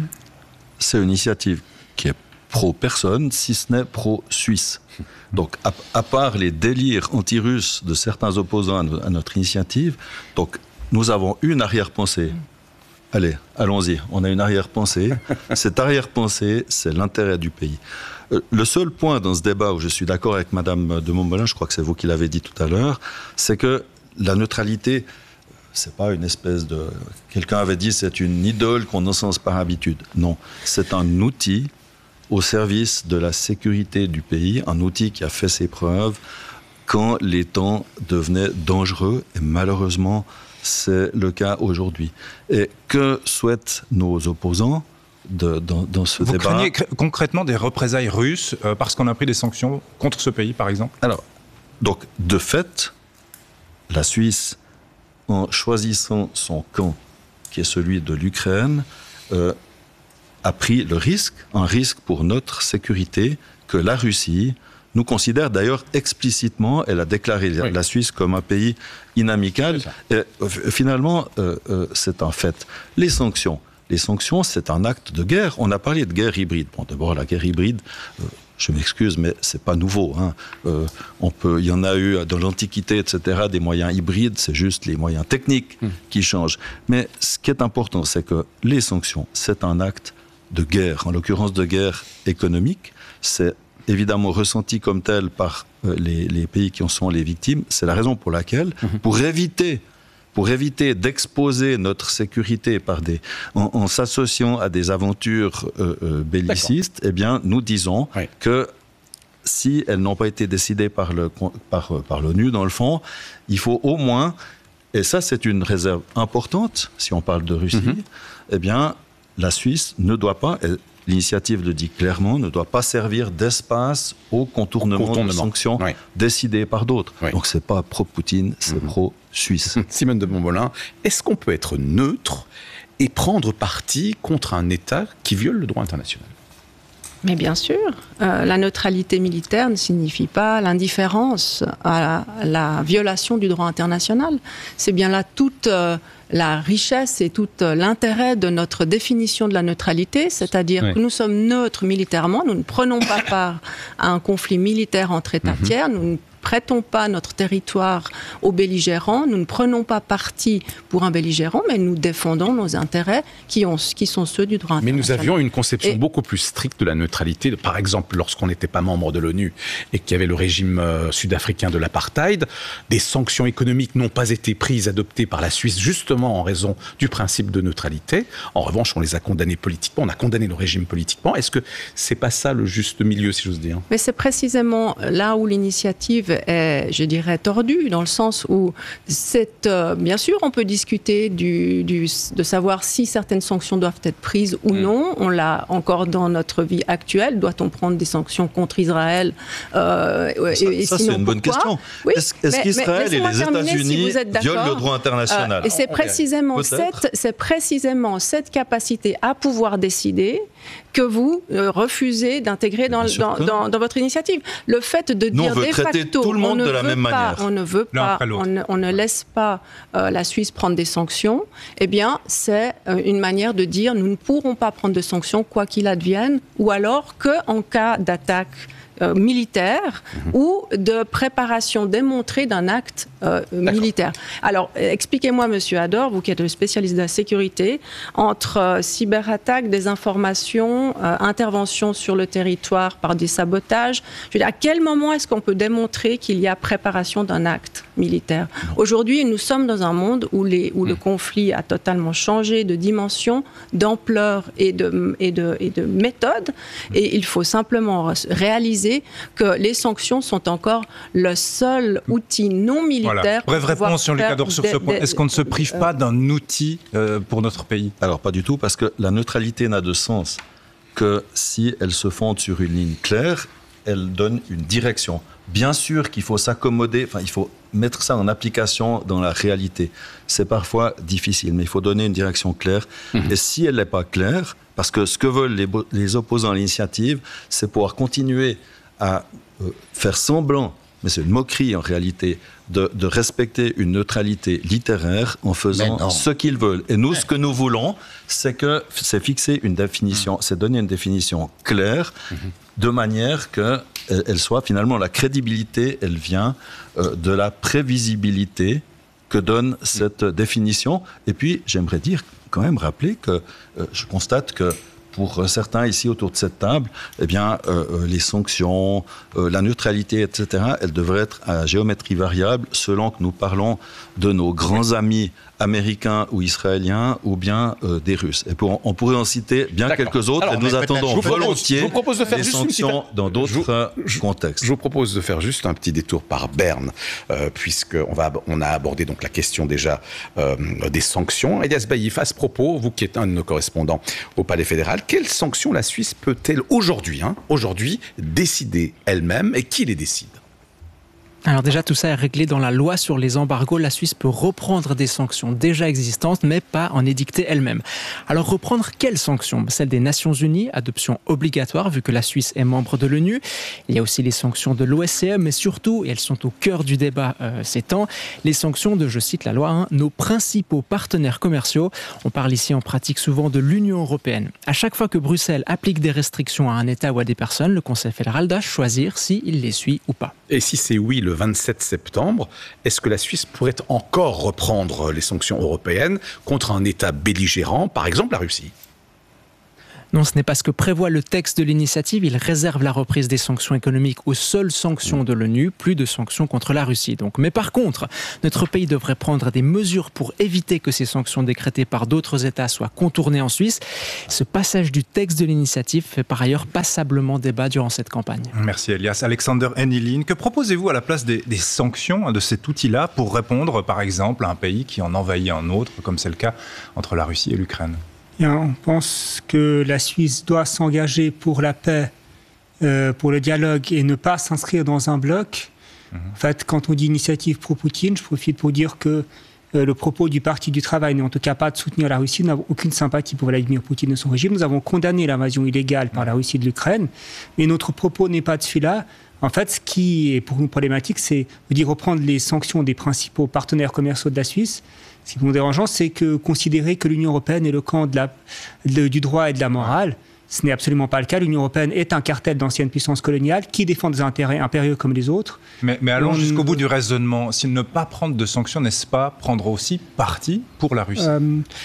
C'est une initiative qui est pro-personne, si ce n'est pro-suisse. Donc, à, à part les délires anti-russes de certains opposants à, no, à notre initiative, donc, nous avons une arrière-pensée. Allez, allons-y, on a une arrière-pensée. Cette arrière-pensée, c'est l'intérêt du pays. Euh, le seul point dans ce débat où je suis d'accord avec Madame de Montmollin, je crois que c'est vous qui l'avez dit tout à l'heure, c'est que la neutralité, c'est pas une espèce de... Quelqu'un avait dit c'est une idole qu'on encense par habitude. Non, c'est un outil au service de la sécurité du pays, un outil qui a fait ses preuves quand les temps devenaient dangereux, et malheureusement, c'est le cas aujourd'hui. Et que souhaitent nos opposants de, dans, dans ce Vous débat? Vous craignez concrètement des représailles russes euh, parce qu'on a pris des sanctions contre ce pays, par exemple? Alors, donc, de fait, la Suisse, en choisissant son camp, qui est celui de l'Ukraine, euh, a pris le risque, un risque pour notre sécurité, que la Russie nous considère d'ailleurs explicitement, elle a déclaré oui. la Suisse comme un pays inamical. Et, euh, finalement, euh, euh, c'est un fait. Les sanctions, les sanctions, c'est un acte de guerre. On a parlé de guerre hybride. Bon, d'abord, la guerre hybride, euh, je m'excuse, mais c'est pas nouveau. Hein. Euh, on peut, il y en a eu dans l'Antiquité, et cetera, des moyens hybrides. C'est juste les moyens techniques mmh. qui changent. Mais ce qui est important, c'est que les sanctions, c'est un acte de guerre, en l'occurrence de guerre économique. C'est évidemment ressenti comme tel par euh, les, les pays qui en sont les victimes. C'est la raison pour laquelle, mmh. pour éviter, pour éviter d'exposer notre sécurité par des, en, en s'associant à des aventures euh, euh, bellicistes, eh bien, nous disons oui. que si elles n'ont pas été décidées par, le, par, par l'ONU, dans le fond, il faut au moins, et ça c'est une réserve importante, si on parle de Russie, mmh. eh bien, la Suisse ne doit pas, elle, l'initiative le dit clairement, ne doit pas servir d'espace au contournement, contournement. de sanctions oui. décidées par d'autres. Oui. Donc c'est pas pro-Poutine, c'est mmh. pro-Suisse. Simone de Montmollin, est-ce qu'on peut être neutre et prendre parti contre un État qui viole le droit international ? Mais bien sûr, euh, la neutralité militaire ne signifie pas l'indifférence à la, la violation du droit international. C'est bien là toute euh, la richesse et tout euh, l'intérêt de notre définition de la neutralité, c'est-à-dire oui. que nous sommes neutres militairement, nous ne prenons pas part à un conflit militaire entre États mm-hmm. tiers, nous ne prêtons pas notre territoire aux belligérants, nous ne prenons pas parti pour un belligérant, mais nous défendons nos intérêts qui, ont, qui sont ceux du droit international. Mais nous avions une conception et... beaucoup plus stricte de la neutralité. Par exemple, lorsqu'on n'était pas membre de l'ONU et qu'il y avait le régime euh, sud-africain de l'apartheid, des sanctions économiques n'ont pas été prises, adoptées par la Suisse, justement en raison du principe de neutralité. En revanche, on les a condamnés politiquement, on a condamné le régime politiquement. Est-ce que c'est pas ça le juste milieu, si j'ose dire ? Mais c'est précisément là où l'initiative est, je dirais, tordue, dans le sens où, c'est, euh, bien sûr, on peut discuter du, du, de savoir si certaines sanctions doivent être prises ou mmh. non. On l'a encore dans notre vie actuelle. Doit-on prendre des sanctions contre Israël euh, Ça, et, et ça sinon, c'est une bonne pourquoi question. Oui, est-ce, est-ce mais, qu'Israël mais et les États-Unis si violent le droit international euh, Et c'est précisément, okay. cette, c'est précisément cette capacité à pouvoir décider que vous euh, refusez d'intégrer dans, dans, dans, dans votre initiative. Le fait de Nous, dire on veut de traiter facto, tout le monde de la même pas, manière. On ne veut pas, on ne, on ne laisse pas euh, la Suisse prendre des sanctions, eh bien, c'est euh, une manière de dire nous ne pourrons pas prendre de sanctions quoi qu'il advienne, ou alors qu'en cas d'attaque Euh, militaire mmh. ou de préparation démontrée d'un acte euh, militaire. Alors, expliquez-moi, Monsieur Ador, vous qui êtes le spécialiste de la sécurité, entre euh, cyberattaques, désinformation, euh, intervention sur le territoire par des sabotages, je veux dire, à quel moment est-ce qu'on peut démontrer qu'il y a préparation d'un acte militaire ? Non. Aujourd'hui, nous sommes dans un monde où, les, où mmh. le conflit a totalement changé de dimension, d'ampleur et de, et de, et de méthode, mmh. et il faut simplement réaliser que les sanctions sont encore le seul outil non militaire. Voilà. Brève réponse sur Lucas Ador sur ce point. Est-ce qu'on ne se prive euh, pas d'un outil euh, pour notre pays ? Alors pas du tout, parce que la neutralité n'a de sens que si elle se fonde sur une ligne claire, elle donne une direction. Bien sûr qu'il faut s'accommoder, enfin il faut mettre ça en application dans la réalité. C'est parfois difficile, mais il faut donner une direction claire. Mmh. Et si elle n'est pas claire, parce que ce que veulent les, les opposants à l'initiative, c'est pouvoir continuer à euh, faire semblant, mais c'est une moquerie en réalité, de, de respecter une neutralité littéraire en faisant ce qu'ils veulent. Et nous, ouais. ce que nous voulons, c'est que c'est fixer une définition, mmh. c'est donner une définition claire, mmh. de manière que elle soit finalement la crédibilité, elle vient euh, de la prévisibilité que donne cette définition. Et puis, j'aimerais dire, quand même rappeler que euh, je constate que pour certains ici autour de cette table, eh bien, euh, les sanctions, euh, la neutralité, et cetera, elles devraient être à géométrie variable selon que nous parlons de nos grands amis américains ou israéliens ou bien euh, des Russes. Et pour, on pourrait en citer bien D'accord. quelques autres. Alors, et nous attendons volontiers je vous propose de faire des sanctions dans d'autres je, contextes. Je vous propose de faire juste un petit détour par Berne, euh, puisqu'on va, on a abordé donc la question déjà euh, des sanctions. Elias Baïf, à ce propos, vous qui êtes un de nos correspondants au Palais fédéral, quelles sanctions la Suisse peut-elle aujourd'hui, hein, aujourd'hui décider elle-même et qui les décide ? Alors déjà, tout ça est réglé dans la loi sur les embargos. La Suisse peut reprendre des sanctions déjà existantes, mais pas en édicter elle-même. Alors reprendre quelles sanctions? Celles des Nations Unies, adoption obligatoire vu que la Suisse est membre de l'ONU. Il y a aussi les sanctions de l'O S C E, mais surtout, et elles sont au cœur du débat euh, ces temps, les sanctions de, je cite la loi, hein, nos principaux partenaires commerciaux. On parle ici en pratique souvent de l'Union européenne. À chaque fois que Bruxelles applique des restrictions à un État ou à des personnes, le Conseil fédéral doit choisir s'il les suit ou pas. Et si c'est oui, le vingt-sept septembre, est-ce que la Suisse pourrait encore reprendre les sanctions européennes contre un État belligérant, par exemple la Russie ? Non, ce n'est pas ce que prévoit le texte de l'initiative. Il réserve la reprise des sanctions économiques aux seules sanctions de l'ONU, plus de sanctions contre la Russie. Donc. Mais par contre, notre pays devrait prendre des mesures pour éviter que ces sanctions décrétées par d'autres États soient contournées en Suisse. Ce passage du texte de l'initiative fait par ailleurs passablement débat durant cette campagne. Merci Elias. Alexander Hennielin, que proposez-vous à la place des, des sanctions, de cet outil-là, pour répondre par exemple à un pays qui en envahit un autre, comme c'est le cas entre la Russie et l'Ukraine ? Bien, on pense que la Suisse doit s'engager pour la paix, euh, pour le dialogue et ne pas s'inscrire dans un bloc. Mmh. En fait, quand on dit initiative pro-Poutine, je profite pour dire que euh, le propos du Parti du Travail n'est en tout cas pas de soutenir la Russie. Nous n'avons aucune sympathie pour Vladimir Poutine et son régime. Nous avons condamné l'invasion illégale par la Russie de l'Ukraine. Mais notre propos n'est pas de celui-là. En fait, ce qui est pour nous problématique, c'est de dire reprendre les sanctions des principaux partenaires commerciaux de la Suisse. Ce qui est dérangeant, c'est que considérer que l'Union européenne est le camp de la, de, du droit et de la morale, ce n'est absolument pas le cas. L'Union européenne est un cartel d'anciennes puissances coloniales qui défend des intérêts impérieux comme les autres. Mais, mais allons on... jusqu'au bout du raisonnement. Si ne pas prendre de sanctions, n'est-ce pas prendre aussi parti pour la Russie ? euh,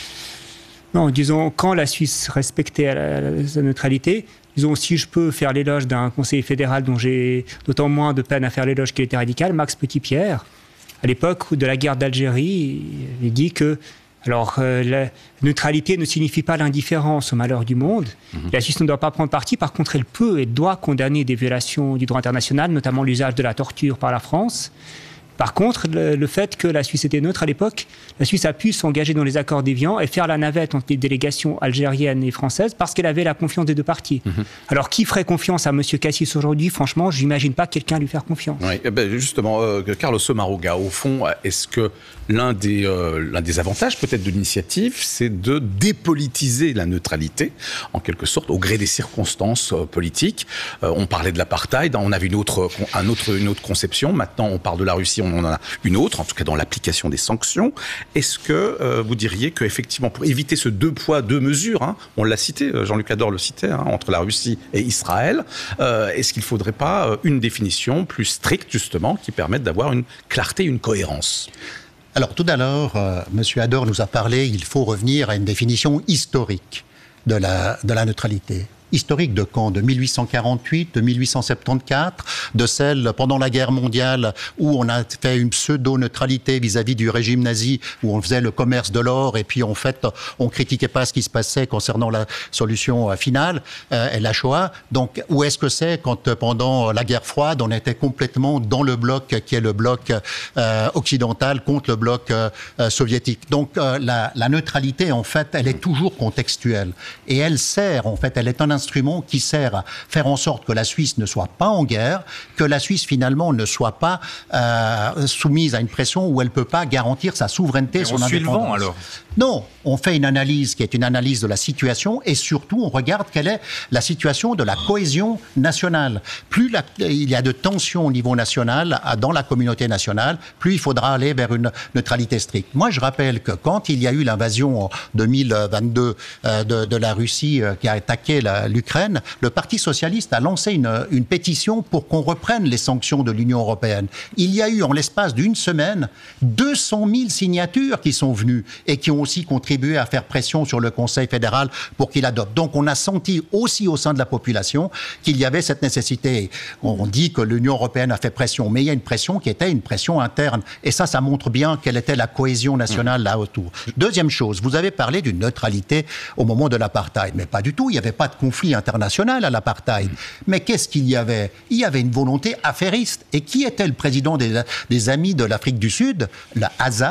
Non, disons, quand la Suisse respectait la, la, sa neutralité, disons, si je peux faire l'éloge d'un conseiller fédéral dont j'ai d'autant moins de peine à faire l'éloge qu'il était radical, Max Petitpierre, à l'époque de la guerre d'Algérie, il dit que alors, euh, la neutralité ne signifie pas l'indifférence au malheur du monde. Mmh. La Suisse ne doit pas prendre parti. Par contre, elle peut et doit condamner des violations du droit international, notamment l'usage de la torture par la France. Par contre, le, le fait que la Suisse était neutre à l'époque, la Suisse a pu s'engager dans les accords d'Évian et faire la navette entre les délégations algériennes et françaises parce qu'elle avait la confiance des deux parties. Mmh. Alors, qui ferait confiance à M. Cassis aujourd'hui ? Franchement, je n'imagine pas quelqu'un lui faire confiance. Oui, eh ben justement, euh, Carlos Sommaruga, au fond, est-ce que l'un des, euh, l'un des avantages peut-être de l'initiative, c'est de dépolitiser la neutralité, en quelque sorte, au gré des circonstances euh, politiques. Euh, on parlait de l'apartheid, on avait une autre, un autre, une autre conception. Maintenant, on parle de la Russie, on en a une autre, en tout cas dans l'application des sanctions. Est-ce que euh, vous diriez qu'effectivement, pour éviter ce deux poids, deux mesures, hein, on l'a cité, Jean-Luc Ador le citait, hein, entre la Russie et Israël, euh, est-ce qu'il ne faudrait pas euh, une définition plus stricte, justement, qui permette d'avoir une clarté, une cohérence ? Alors, tout à l'heure, euh, M. Ador nous a parlé, il faut revenir à une définition historique de la, de la neutralité. Historique de quand ? De mille huit cent quarante-huit, de mille huit cent soixante-quatorze, de celle pendant la guerre mondiale où on a fait une pseudo-neutralité vis-à-vis du régime nazi, où on faisait le commerce de l'or et puis en fait on critiquait pas ce qui se passait concernant la solution finale euh, et la Shoah. Donc où est-ce que c'est quand pendant la guerre froide on était complètement dans le bloc qui est le bloc euh, occidental contre le bloc euh, soviétique. Donc euh, la, la neutralité en fait elle est toujours contextuelle et elle sert en fait, elle est un instrument qui sert à faire en sorte que la Suisse ne soit pas en guerre, que la Suisse finalement ne soit pas euh, soumise à une pression où elle ne peut pas garantir sa souveraineté, Mais son on indépendance. Suit le vent, alors. Non, on fait une analyse qui est une analyse de la situation et surtout on regarde quelle est la situation de la cohésion nationale. Plus la, il y a de tensions au niveau national, dans la communauté nationale, plus il faudra aller vers une neutralité stricte. Moi je rappelle que quand il y a eu l'invasion en deux mille vingt-deux euh, de, de la Russie euh, qui a attaqué la l'Ukraine, le Parti socialiste a lancé une, une pétition pour qu'on reprenne les sanctions de l'Union européenne. Il y a eu en l'espace d'une semaine deux cent mille signatures qui sont venues et qui ont aussi contribué à faire pression sur le Conseil fédéral pour qu'il adopte. Donc on a senti aussi au sein de la population qu'il y avait cette nécessité. On dit que l'Union européenne a fait pression, mais il y a une pression qui était une pression interne. Et ça, ça montre bien quelle était la cohésion nationale là autour. Deuxième chose, vous avez parlé d'une neutralité au moment de l'apartheid, mais pas du tout. Il n'y avait pas de conflit international à l'apartheid. Mais qu'est-ce qu'il y avait ? Il y avait une volonté affairiste. Et qui était le président des, des Amis de l'Afrique du Sud ? Le H A S A,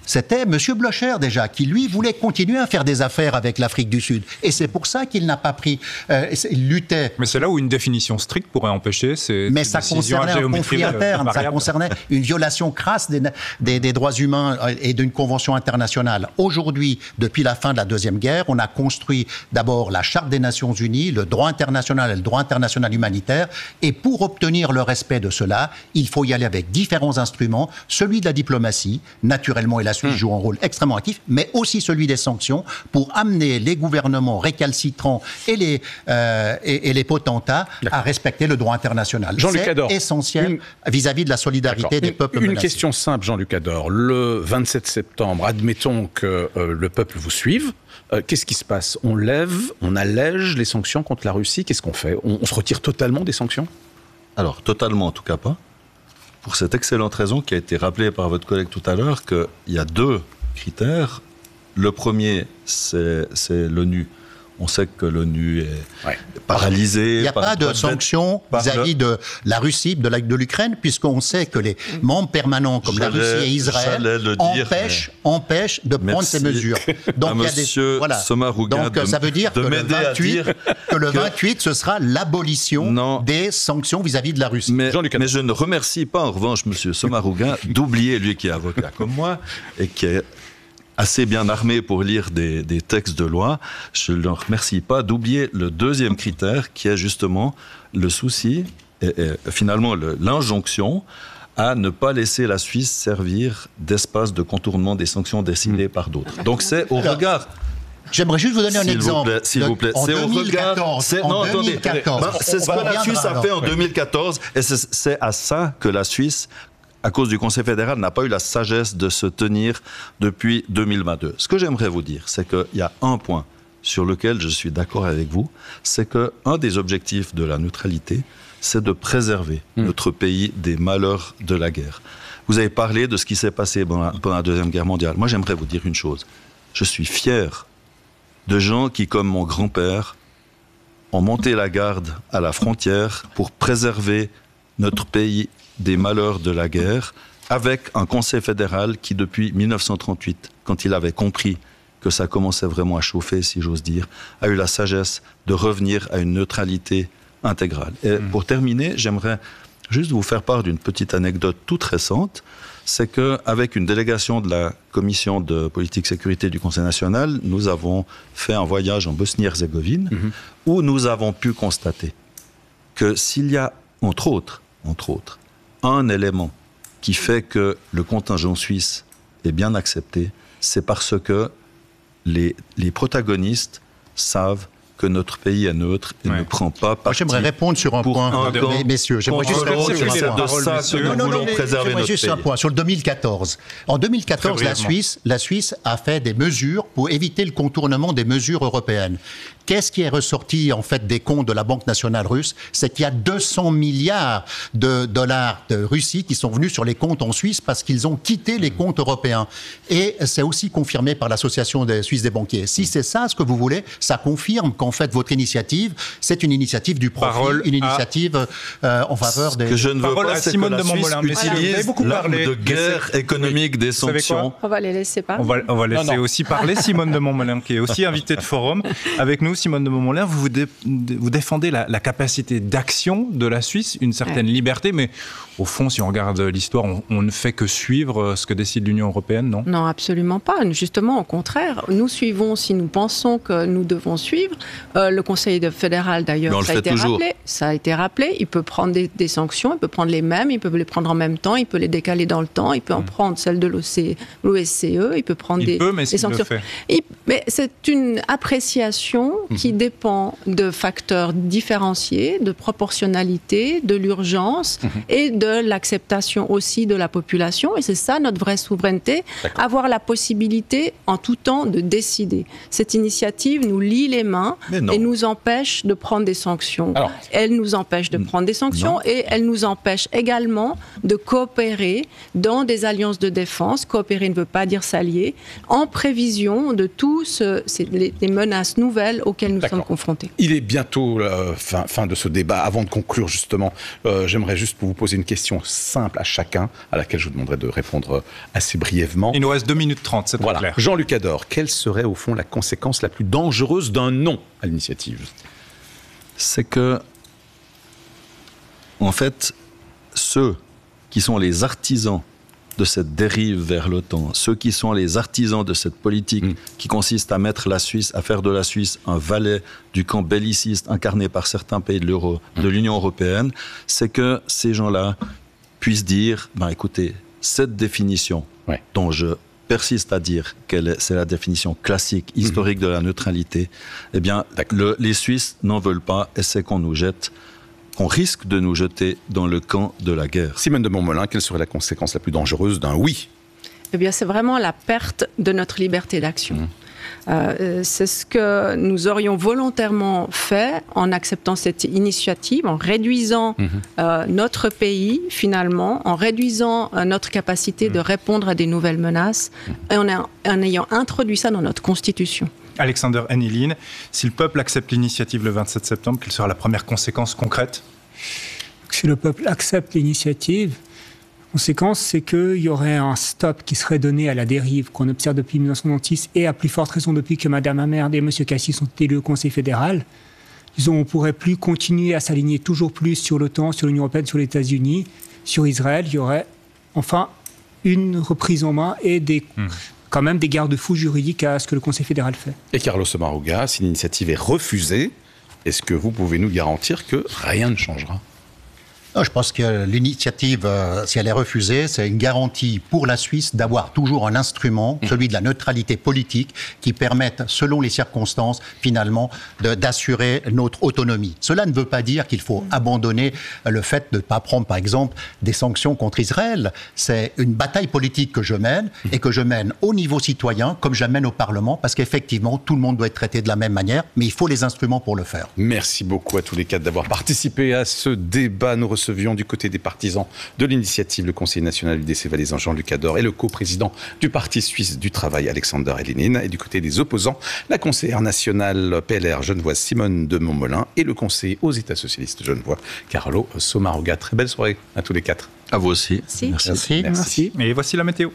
c'était M. Blocher déjà, qui lui voulait continuer à faire des affaires avec l'Afrique du Sud. Et c'est pour ça qu'il n'a pas pris, euh, il luttait. Mais c'est là où une définition stricte pourrait empêcher ces Mais ça concernait un conflit interne, ça concernait une violation crasse des, des, des droits humains et d'une convention internationale. Aujourd'hui, depuis la fin de la Deuxième Guerre, on a construit d'abord la Charte des Nations Unies, le droit international et le droit international humanitaire. Et pour obtenir le respect de cela, il faut y aller avec différents instruments, celui de la diplomatie, naturellement, et la Suisse joue un rôle extrêmement actif, mais aussi celui des sanctions pour amener les gouvernements récalcitrants et les, euh, et, et les potentats à respecter le droit international. Jean-Luc Ador, c'est essentiel une... vis-à-vis de la solidarité des peuples Une menacés. question simple, Jean-Luc Ador. Le vingt-sept septembre, admettons que euh, le peuple vous suive. Euh, qu'est-ce qui se passe? On lève, on allège les sanctions contre la Russie. Qu'est-ce qu'on fait? on, on se retire totalement des sanctions? Alors, totalement en tout cas pas. Pour cette excellente raison qui a été rappelée par votre collègue tout à l'heure, qu'il y a deux critères. Le premier, c'est, c'est l'ONU. On sait que l'ONU est ouais. paralysée. Il n'y a pas de sanctions vis-à-vis le... de la Russie, de, la, de l'Ukraine, puisqu'on sait que les membres permanents comme j'allais, la Russie et Israël empêchent, mais... empêchent de prendre Merci ces mesures. Donc, il y a des... voilà. Donc de, ça veut dire que le, vingt-huit, que le vingt-huit, ce sera l'abolition non. des sanctions vis-à-vis de la Russie. Mais, mais je ne remercie pas en revanche M. Somarouguin d'oublier, lui qui est avocat comme moi, et qui est assez bien armé pour lire des, des textes de loi, je ne leur remercie pas d'oublier le deuxième critère qui est justement le souci et, et finalement le, l'injonction à ne pas laisser la Suisse servir d'espace de contournement des sanctions décidées mmh. par d'autres. Donc c'est au regard... J'aimerais juste vous donner un s'il exemple. Vous plaît, s'il de, vous plaît, c'est au regard. C'est, non, en deux mille quatorze, attendez. C'est ce que la Suisse a fait en deux mille quatorze, et c'est, c'est à ça que la Suisse, à cause du Conseil fédéral, n'a pas eu la sagesse de se tenir depuis deux mille vingt-deux. Ce que j'aimerais vous dire, c'est qu'il y a un point sur lequel je suis d'accord avec vous, c'est qu'un des objectifs de la neutralité, c'est de préserver mmh. notre pays des malheurs de la guerre. Vous avez parlé de ce qui s'est passé pendant la Deuxième Guerre mondiale. Moi, j'aimerais vous dire une chose. Je suis fier de gens qui, comme mon grand-père, ont monté la garde à la frontière pour préserver notre pays des malheurs de la guerre, avec un Conseil fédéral qui, depuis mille neuf cent trente-huit, quand il avait compris que ça commençait vraiment à chauffer, si j'ose dire, a eu la sagesse de revenir à une neutralité intégrale. Et mmh. pour terminer, j'aimerais juste vous faire part d'une petite anecdote toute récente. C'est qu'avec une délégation de la Commission de politique sécurité du Conseil national, nous avons fait un voyage en Bosnie-Herzégovine mmh. où nous avons pu constater que s'il y a, entre autres, entre autres, un élément qui fait que le contingent suisse est bien accepté, c'est parce que les, les protagonistes savent que notre pays est neutre et ouais. ne prend pas parti. Moi, j'aimerais répondre sur un point, un camp, messieurs. J'aimerais juste répondre sur un point. De ça que nous non, non, voulons non, préserver notre juste pays. Un point sur le deux mille quatorze. En deux mille quatorze, la Suisse, la Suisse a fait des mesures pour éviter le contournement des mesures européennes. Qu'est-ce qui est ressorti en fait des comptes de la Banque nationale russe? C'est qu'il y a deux cents milliards de dollars de Russie qui sont venus sur les comptes en Suisse parce qu'ils ont quitté les comptes européens. Et c'est aussi confirmé par l'Association des Suisses des banquiers. Si c'est ça ce que vous voulez, ça confirme qu'en fait votre initiative, c'est une initiative du profit, Parole une initiative euh, en faveur des... Ce que je ne veux Parole pas, c'est Simone que la de Suisse utilise beaucoup l'arme parlé. de guerre Mais économique oui. des sanctions. On va les laisser parler. On va, on va laisser non, non. aussi parler Simone de Montmollin, qui est aussi invitée de Forum. Avec nous, Simone de Montmollin, vous, vous, dé, vous défendez la, la capacité d'action de la Suisse, une certaine ouais. liberté, mais au fond, si on regarde l'histoire, on, on ne fait que suivre ce que décide l'Union européenne, non? Non, absolument pas. Justement, au contraire, nous suivons, si nous pensons que nous devons suivre, euh, le Conseil fédéral d'ailleurs, ça a, été rappelé, ça a été rappelé, il peut prendre des, des sanctions, il peut prendre les mêmes, il peut les prendre en même temps, il peut les décaler dans le temps, il peut en mmh. prendre celles de l'O C, l'O S C E, il peut prendre il des, peut, mais des sanctions. Le fait. Il, mais c'est une appréciation mmh. qui dépend de facteurs différenciés, de proportionnalité, de l'urgence mmh. et de l'acceptation aussi de la population. Et c'est ça notre vraie souveraineté, D'accord. avoir la possibilité en tout temps de décider. Cette initiative nous lie les mains et nous empêche de prendre des sanctions. Alors, elle nous empêche de prendre des sanctions non. et elle nous empêche également de coopérer dans des alliances de défense. Coopérer ne veut pas dire s'allier, en prévision de tous les, les menaces nouvelles auxquelles nous D'accord. sommes confrontés. Il est bientôt euh, fin, fin de ce débat. Avant de conclure, justement, euh, j'aimerais juste vous poser une question simple à chacun, à laquelle je vous demanderai de répondre assez brièvement. Il nous reste deux minutes trente, c'est très voilà. clair. Jean-Luc Ador, quelle serait au fond la conséquence la plus dangereuse d'un non à l'initiative ? C'est que, en fait, ceux qui sont les artisans de cette dérive vers l'OTAN, ceux qui sont les artisans de cette politique mmh. qui consiste à mettre la Suisse, à faire de la Suisse un valet du camp belliciste incarné par certains pays de l'Euro, mmh. de l'Union européenne, c'est que ces gens-là puissent dire, ben écoutez, cette définition ouais. dont je persiste à dire que c'est la définition classique, historique mmh. de la neutralité, eh bien, le, les Suisses n'en veulent pas et c'est qu'on nous jette qu'on risque de nous jeter dans le camp de la guerre. Simone de Montmollin, quelle serait la conséquence la plus dangereuse d'un oui ? Eh bien, c'est vraiment la perte de notre liberté d'action. Mmh. Euh, c'est ce que nous aurions volontairement fait en acceptant cette initiative, en réduisant mmh. euh, notre pays, finalement, en réduisant euh, notre capacité mmh. de répondre à des nouvelles menaces, mmh. et en, a, en ayant introduit ça dans notre Constitution. Alexander Hennielin, si le peuple accepte l'initiative le vingt-sept septembre, quelle sera la première conséquence concrète ? Si le peuple accepte l'initiative, la conséquence, c'est qu'il y aurait un stop qui serait donné à la dérive qu'on observe depuis mille neuf cent soixante-six et à plus forte raison depuis que Mme Amerd et M. Cassis sont élus au Conseil fédéral. Disons, on ne pourrait plus continuer à s'aligner toujours plus sur l'OTAN, sur l'Union européenne, sur les États-Unis, sur Israël. Il y aurait enfin une reprise en main et des... Mmh. quand même des garde-fous juridiques à ce que le Conseil fédéral fait. Et Carlos Sommaruga, si l'initiative est refusée, est-ce que vous pouvez nous garantir que rien ne changera ? Non, je pense que l'initiative, euh, si elle est refusée, c'est une garantie pour la Suisse d'avoir toujours un instrument, mmh. celui de la neutralité politique, qui permette, selon les circonstances, finalement, de, d'assurer notre autonomie. Cela ne veut pas dire qu'il faut mmh. abandonner le fait de ne pas prendre, par exemple, des sanctions contre Israël. C'est une bataille politique que je mène, mmh. et que je mène au niveau citoyen, comme je la mène au Parlement, parce qu'effectivement, tout le monde doit être traité de la même manière, mais il faut les instruments pour le faire. Merci beaucoup à tous les quatre d'avoir participé à ce débat. Nous recevions du côté des partisans de l'initiative le conseiller national U D C valaisan Jean-Luc Ador et le coprésident du Parti suisse du travail Alexander Hennielin, et du côté des opposants la conseillère nationale P L R genevoise Simone de Montmollin et le conseiller aux États socialistes genevois Carlo Sommaruga. Très belle soirée à tous les quatre. À vous aussi. Merci. Merci. Merci. Merci. Et voici la météo.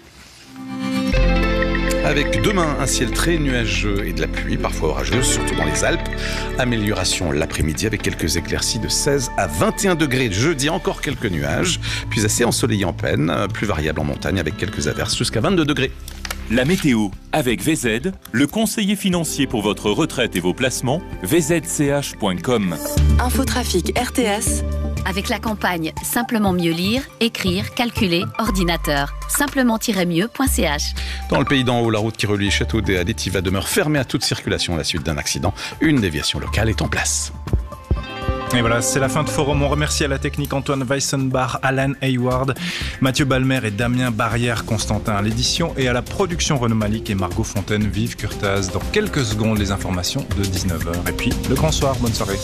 Avec demain un ciel très nuageux et de la pluie, parfois orageuse, surtout dans les Alpes. Amélioration l'après-midi avec quelques éclaircies de seize à vingt et un degrés. Jeudi, encore quelques nuages, puis assez ensoleillé en peine, plus variable en montagne avec quelques averses jusqu'à vingt-deux degrés. La météo avec V Z, le conseiller financier pour votre retraite et vos placements, v z c h point com. Infotrafic R T S. Avec la campagne Simplement mieux lire, écrire, calculer, ordinateur. Simplement-mieux point c h. Dans le pays d'en haut, la route qui relie Châteaudet à l'Étiva demeure fermée à toute circulation à la suite d'un accident. Une déviation locale est en place. Et voilà, c'est la fin de Forum. On remercie à la technique Antoine Weissenbach, Alan Hayward, Mathieu Balmer et Damien Barrière-Constantin à l'édition, et à la production Renaud Malik et Margot Fontaine, Vive Curtaz. Dans quelques secondes, les informations de dix-neuf heures. Et puis, le grand soir, bonne soirée.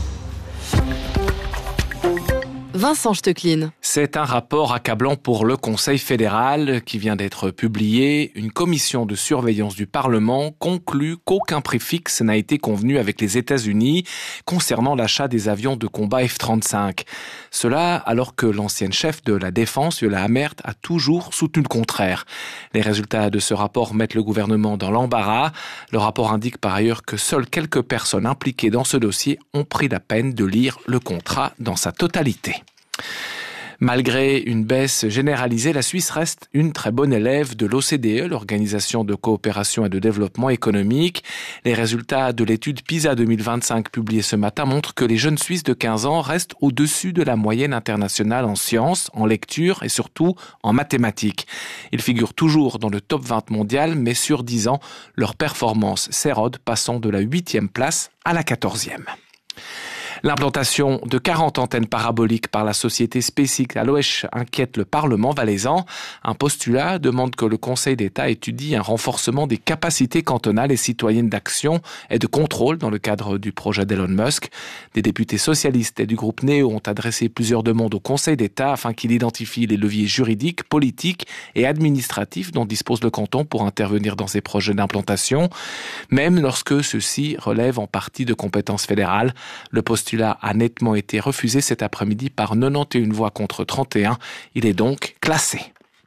Vincent Stecklin. C'est un rapport accablant pour le Conseil fédéral qui vient d'être publié. Une commission de surveillance du Parlement conclut qu'aucun prix fixe n'a été convenu avec les États-Unis concernant l'achat des avions de combat F trente-cinq. Cela alors que l'ancienne chef de la Défense, Yola Amert, a toujours soutenu le contraire. Les résultats de ce rapport mettent le gouvernement dans l'embarras. Le rapport indique par ailleurs que seules quelques personnes impliquées dans ce dossier ont pris la peine de lire le contrat dans sa totalité. Malgré une baisse généralisée, la Suisse reste une très bonne élève de l'O C D E, l'Organisation de coopération et de développement économique. Les résultats de l'étude PISA deux mille vingt-cinq publiée ce matin montrent que les jeunes Suisses de quinze ans restent au-dessus de la moyenne internationale en sciences, en lecture et surtout en mathématiques. Ils figurent toujours dans le top vingt mondial, mais sur dix ans, leur performance s'érode, passant de la huitième place à la quatorzième. L'implantation de quarante antennes paraboliques par la société SpaceX à l'Ouest inquiète le Parlement valaisan. Un postulat demande que le Conseil d'État étudie un renforcement des capacités cantonales et citoyennes d'action et de contrôle dans le cadre du projet d'Elon Musk. Des députés socialistes et du groupe Néo ont adressé plusieurs demandes au Conseil d'État afin qu'il identifie les leviers juridiques, politiques et administratifs dont dispose le canton pour intervenir dans ces projets d'implantation, même lorsque ceux-ci relèvent en partie de compétences fédérales. Le postulat a nettement été refusé cet après-midi par quatre-vingt-onze voix contre trente et un. Il est donc classé.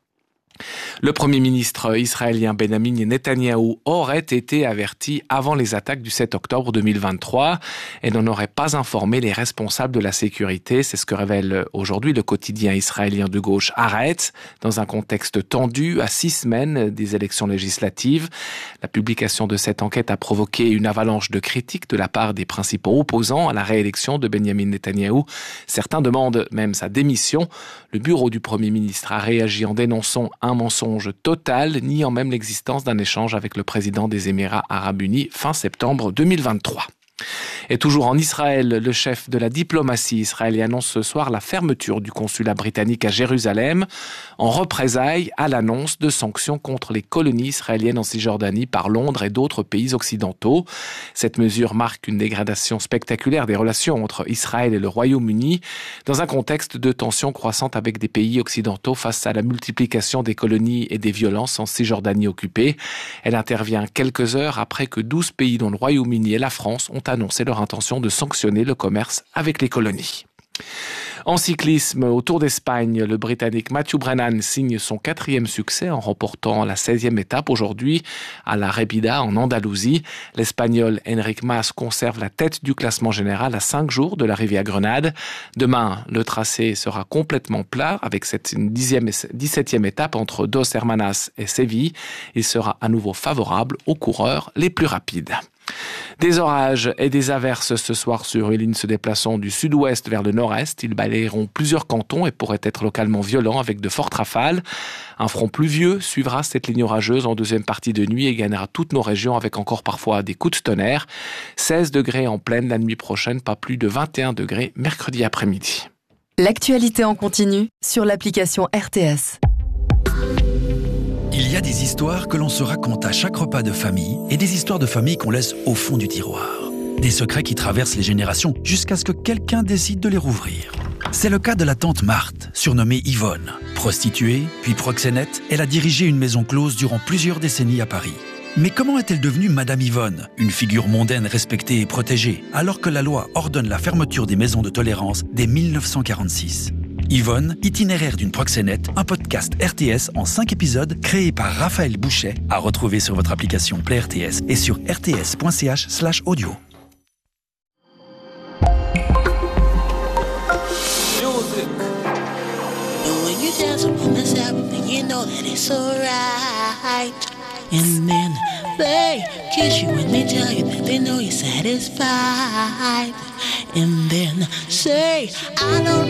Le Premier ministre israélien Benjamin Netanyahou aurait été averti avant les attaques du sept octobre deux mille vingt-trois et n'en aurait pas informé les responsables de la sécurité. C'est ce que révèle aujourd'hui le quotidien israélien de gauche Haaretz, dans un contexte tendu à six semaines des élections législatives. La publication de cette enquête a provoqué une avalanche de critiques de la part des principaux opposants à la réélection de Benjamin Netanyahou. Certains demandent même sa démission. Le bureau du Premier ministre a réagi en dénonçant un mensonge total, niant même l'existence d'un échange avec le président des Émirats arabes unis fin septembre deux mille vingt-trois. Et toujours en Israël, le chef de la diplomatie israélienne annonce ce soir la fermeture du consulat britannique à Jérusalem en représailles à l'annonce de sanctions contre les colonies israéliennes en Cisjordanie par Londres et d'autres pays occidentaux. Cette mesure marque une dégradation spectaculaire des relations entre Israël et le Royaume-Uni dans un contexte de tensions croissantes avec des pays occidentaux face à la multiplication des colonies et des violences en Cisjordanie occupée. Elle intervient quelques heures après que douze pays dont le Royaume-Uni et la France ont annoncé leur intention de sanctionner le commerce avec les colonies. En cyclisme, au Tour d'Espagne, le Britannique Mathieu Brennan signe son quatrième succès en remportant la seizième étape aujourd'hui à la Rébida en Andalousie. L'Espagnol Enric Mas conserve la tête du classement général à cinq jours de l'arrivée à Grenade. Demain, le tracé sera complètement plat avec cette dix-septième étape entre Dos Hermanas et Séville. Il sera à nouveau favorable aux coureurs les plus rapides. Des orages et des averses ce soir sur une ligne se déplaçant du sud-ouest vers le nord-est. Ils balayeront plusieurs cantons et pourraient être localement violents avec de fortes rafales. Un front pluvieux suivra cette ligne orageuse en deuxième partie de nuit et gagnera toutes nos régions avec encore parfois des coups de tonnerre. seize degrés en pleine la nuit prochaine, pas plus de vingt et un degrés mercredi après-midi. L'actualité en continu sur l'application R T S. Il y a des histoires que l'on se raconte à chaque repas de famille et des histoires de famille qu'on laisse au fond du tiroir. Des secrets qui traversent les générations jusqu'à ce que quelqu'un décide de les rouvrir. C'est le cas de la tante Marthe, surnommée Yvonne. Prostituée, puis proxénète, elle a dirigé une maison close durant plusieurs décennies à Paris. Mais comment est-elle devenue Madame Yvonne, une figure mondaine respectée et protégée, alors que la loi ordonne la fermeture des maisons de tolérance dès mille neuf cent quarante-six ? Yvonne, itinéraire d'une proxénète, un podcast R T S en cinq épisodes créé par Raphaël Bouchet, à retrouver sur votre application Play R T S et sur rts.ch slash audio. And then they kiss you and they tell you that they know you're satisfied. And then say, I don't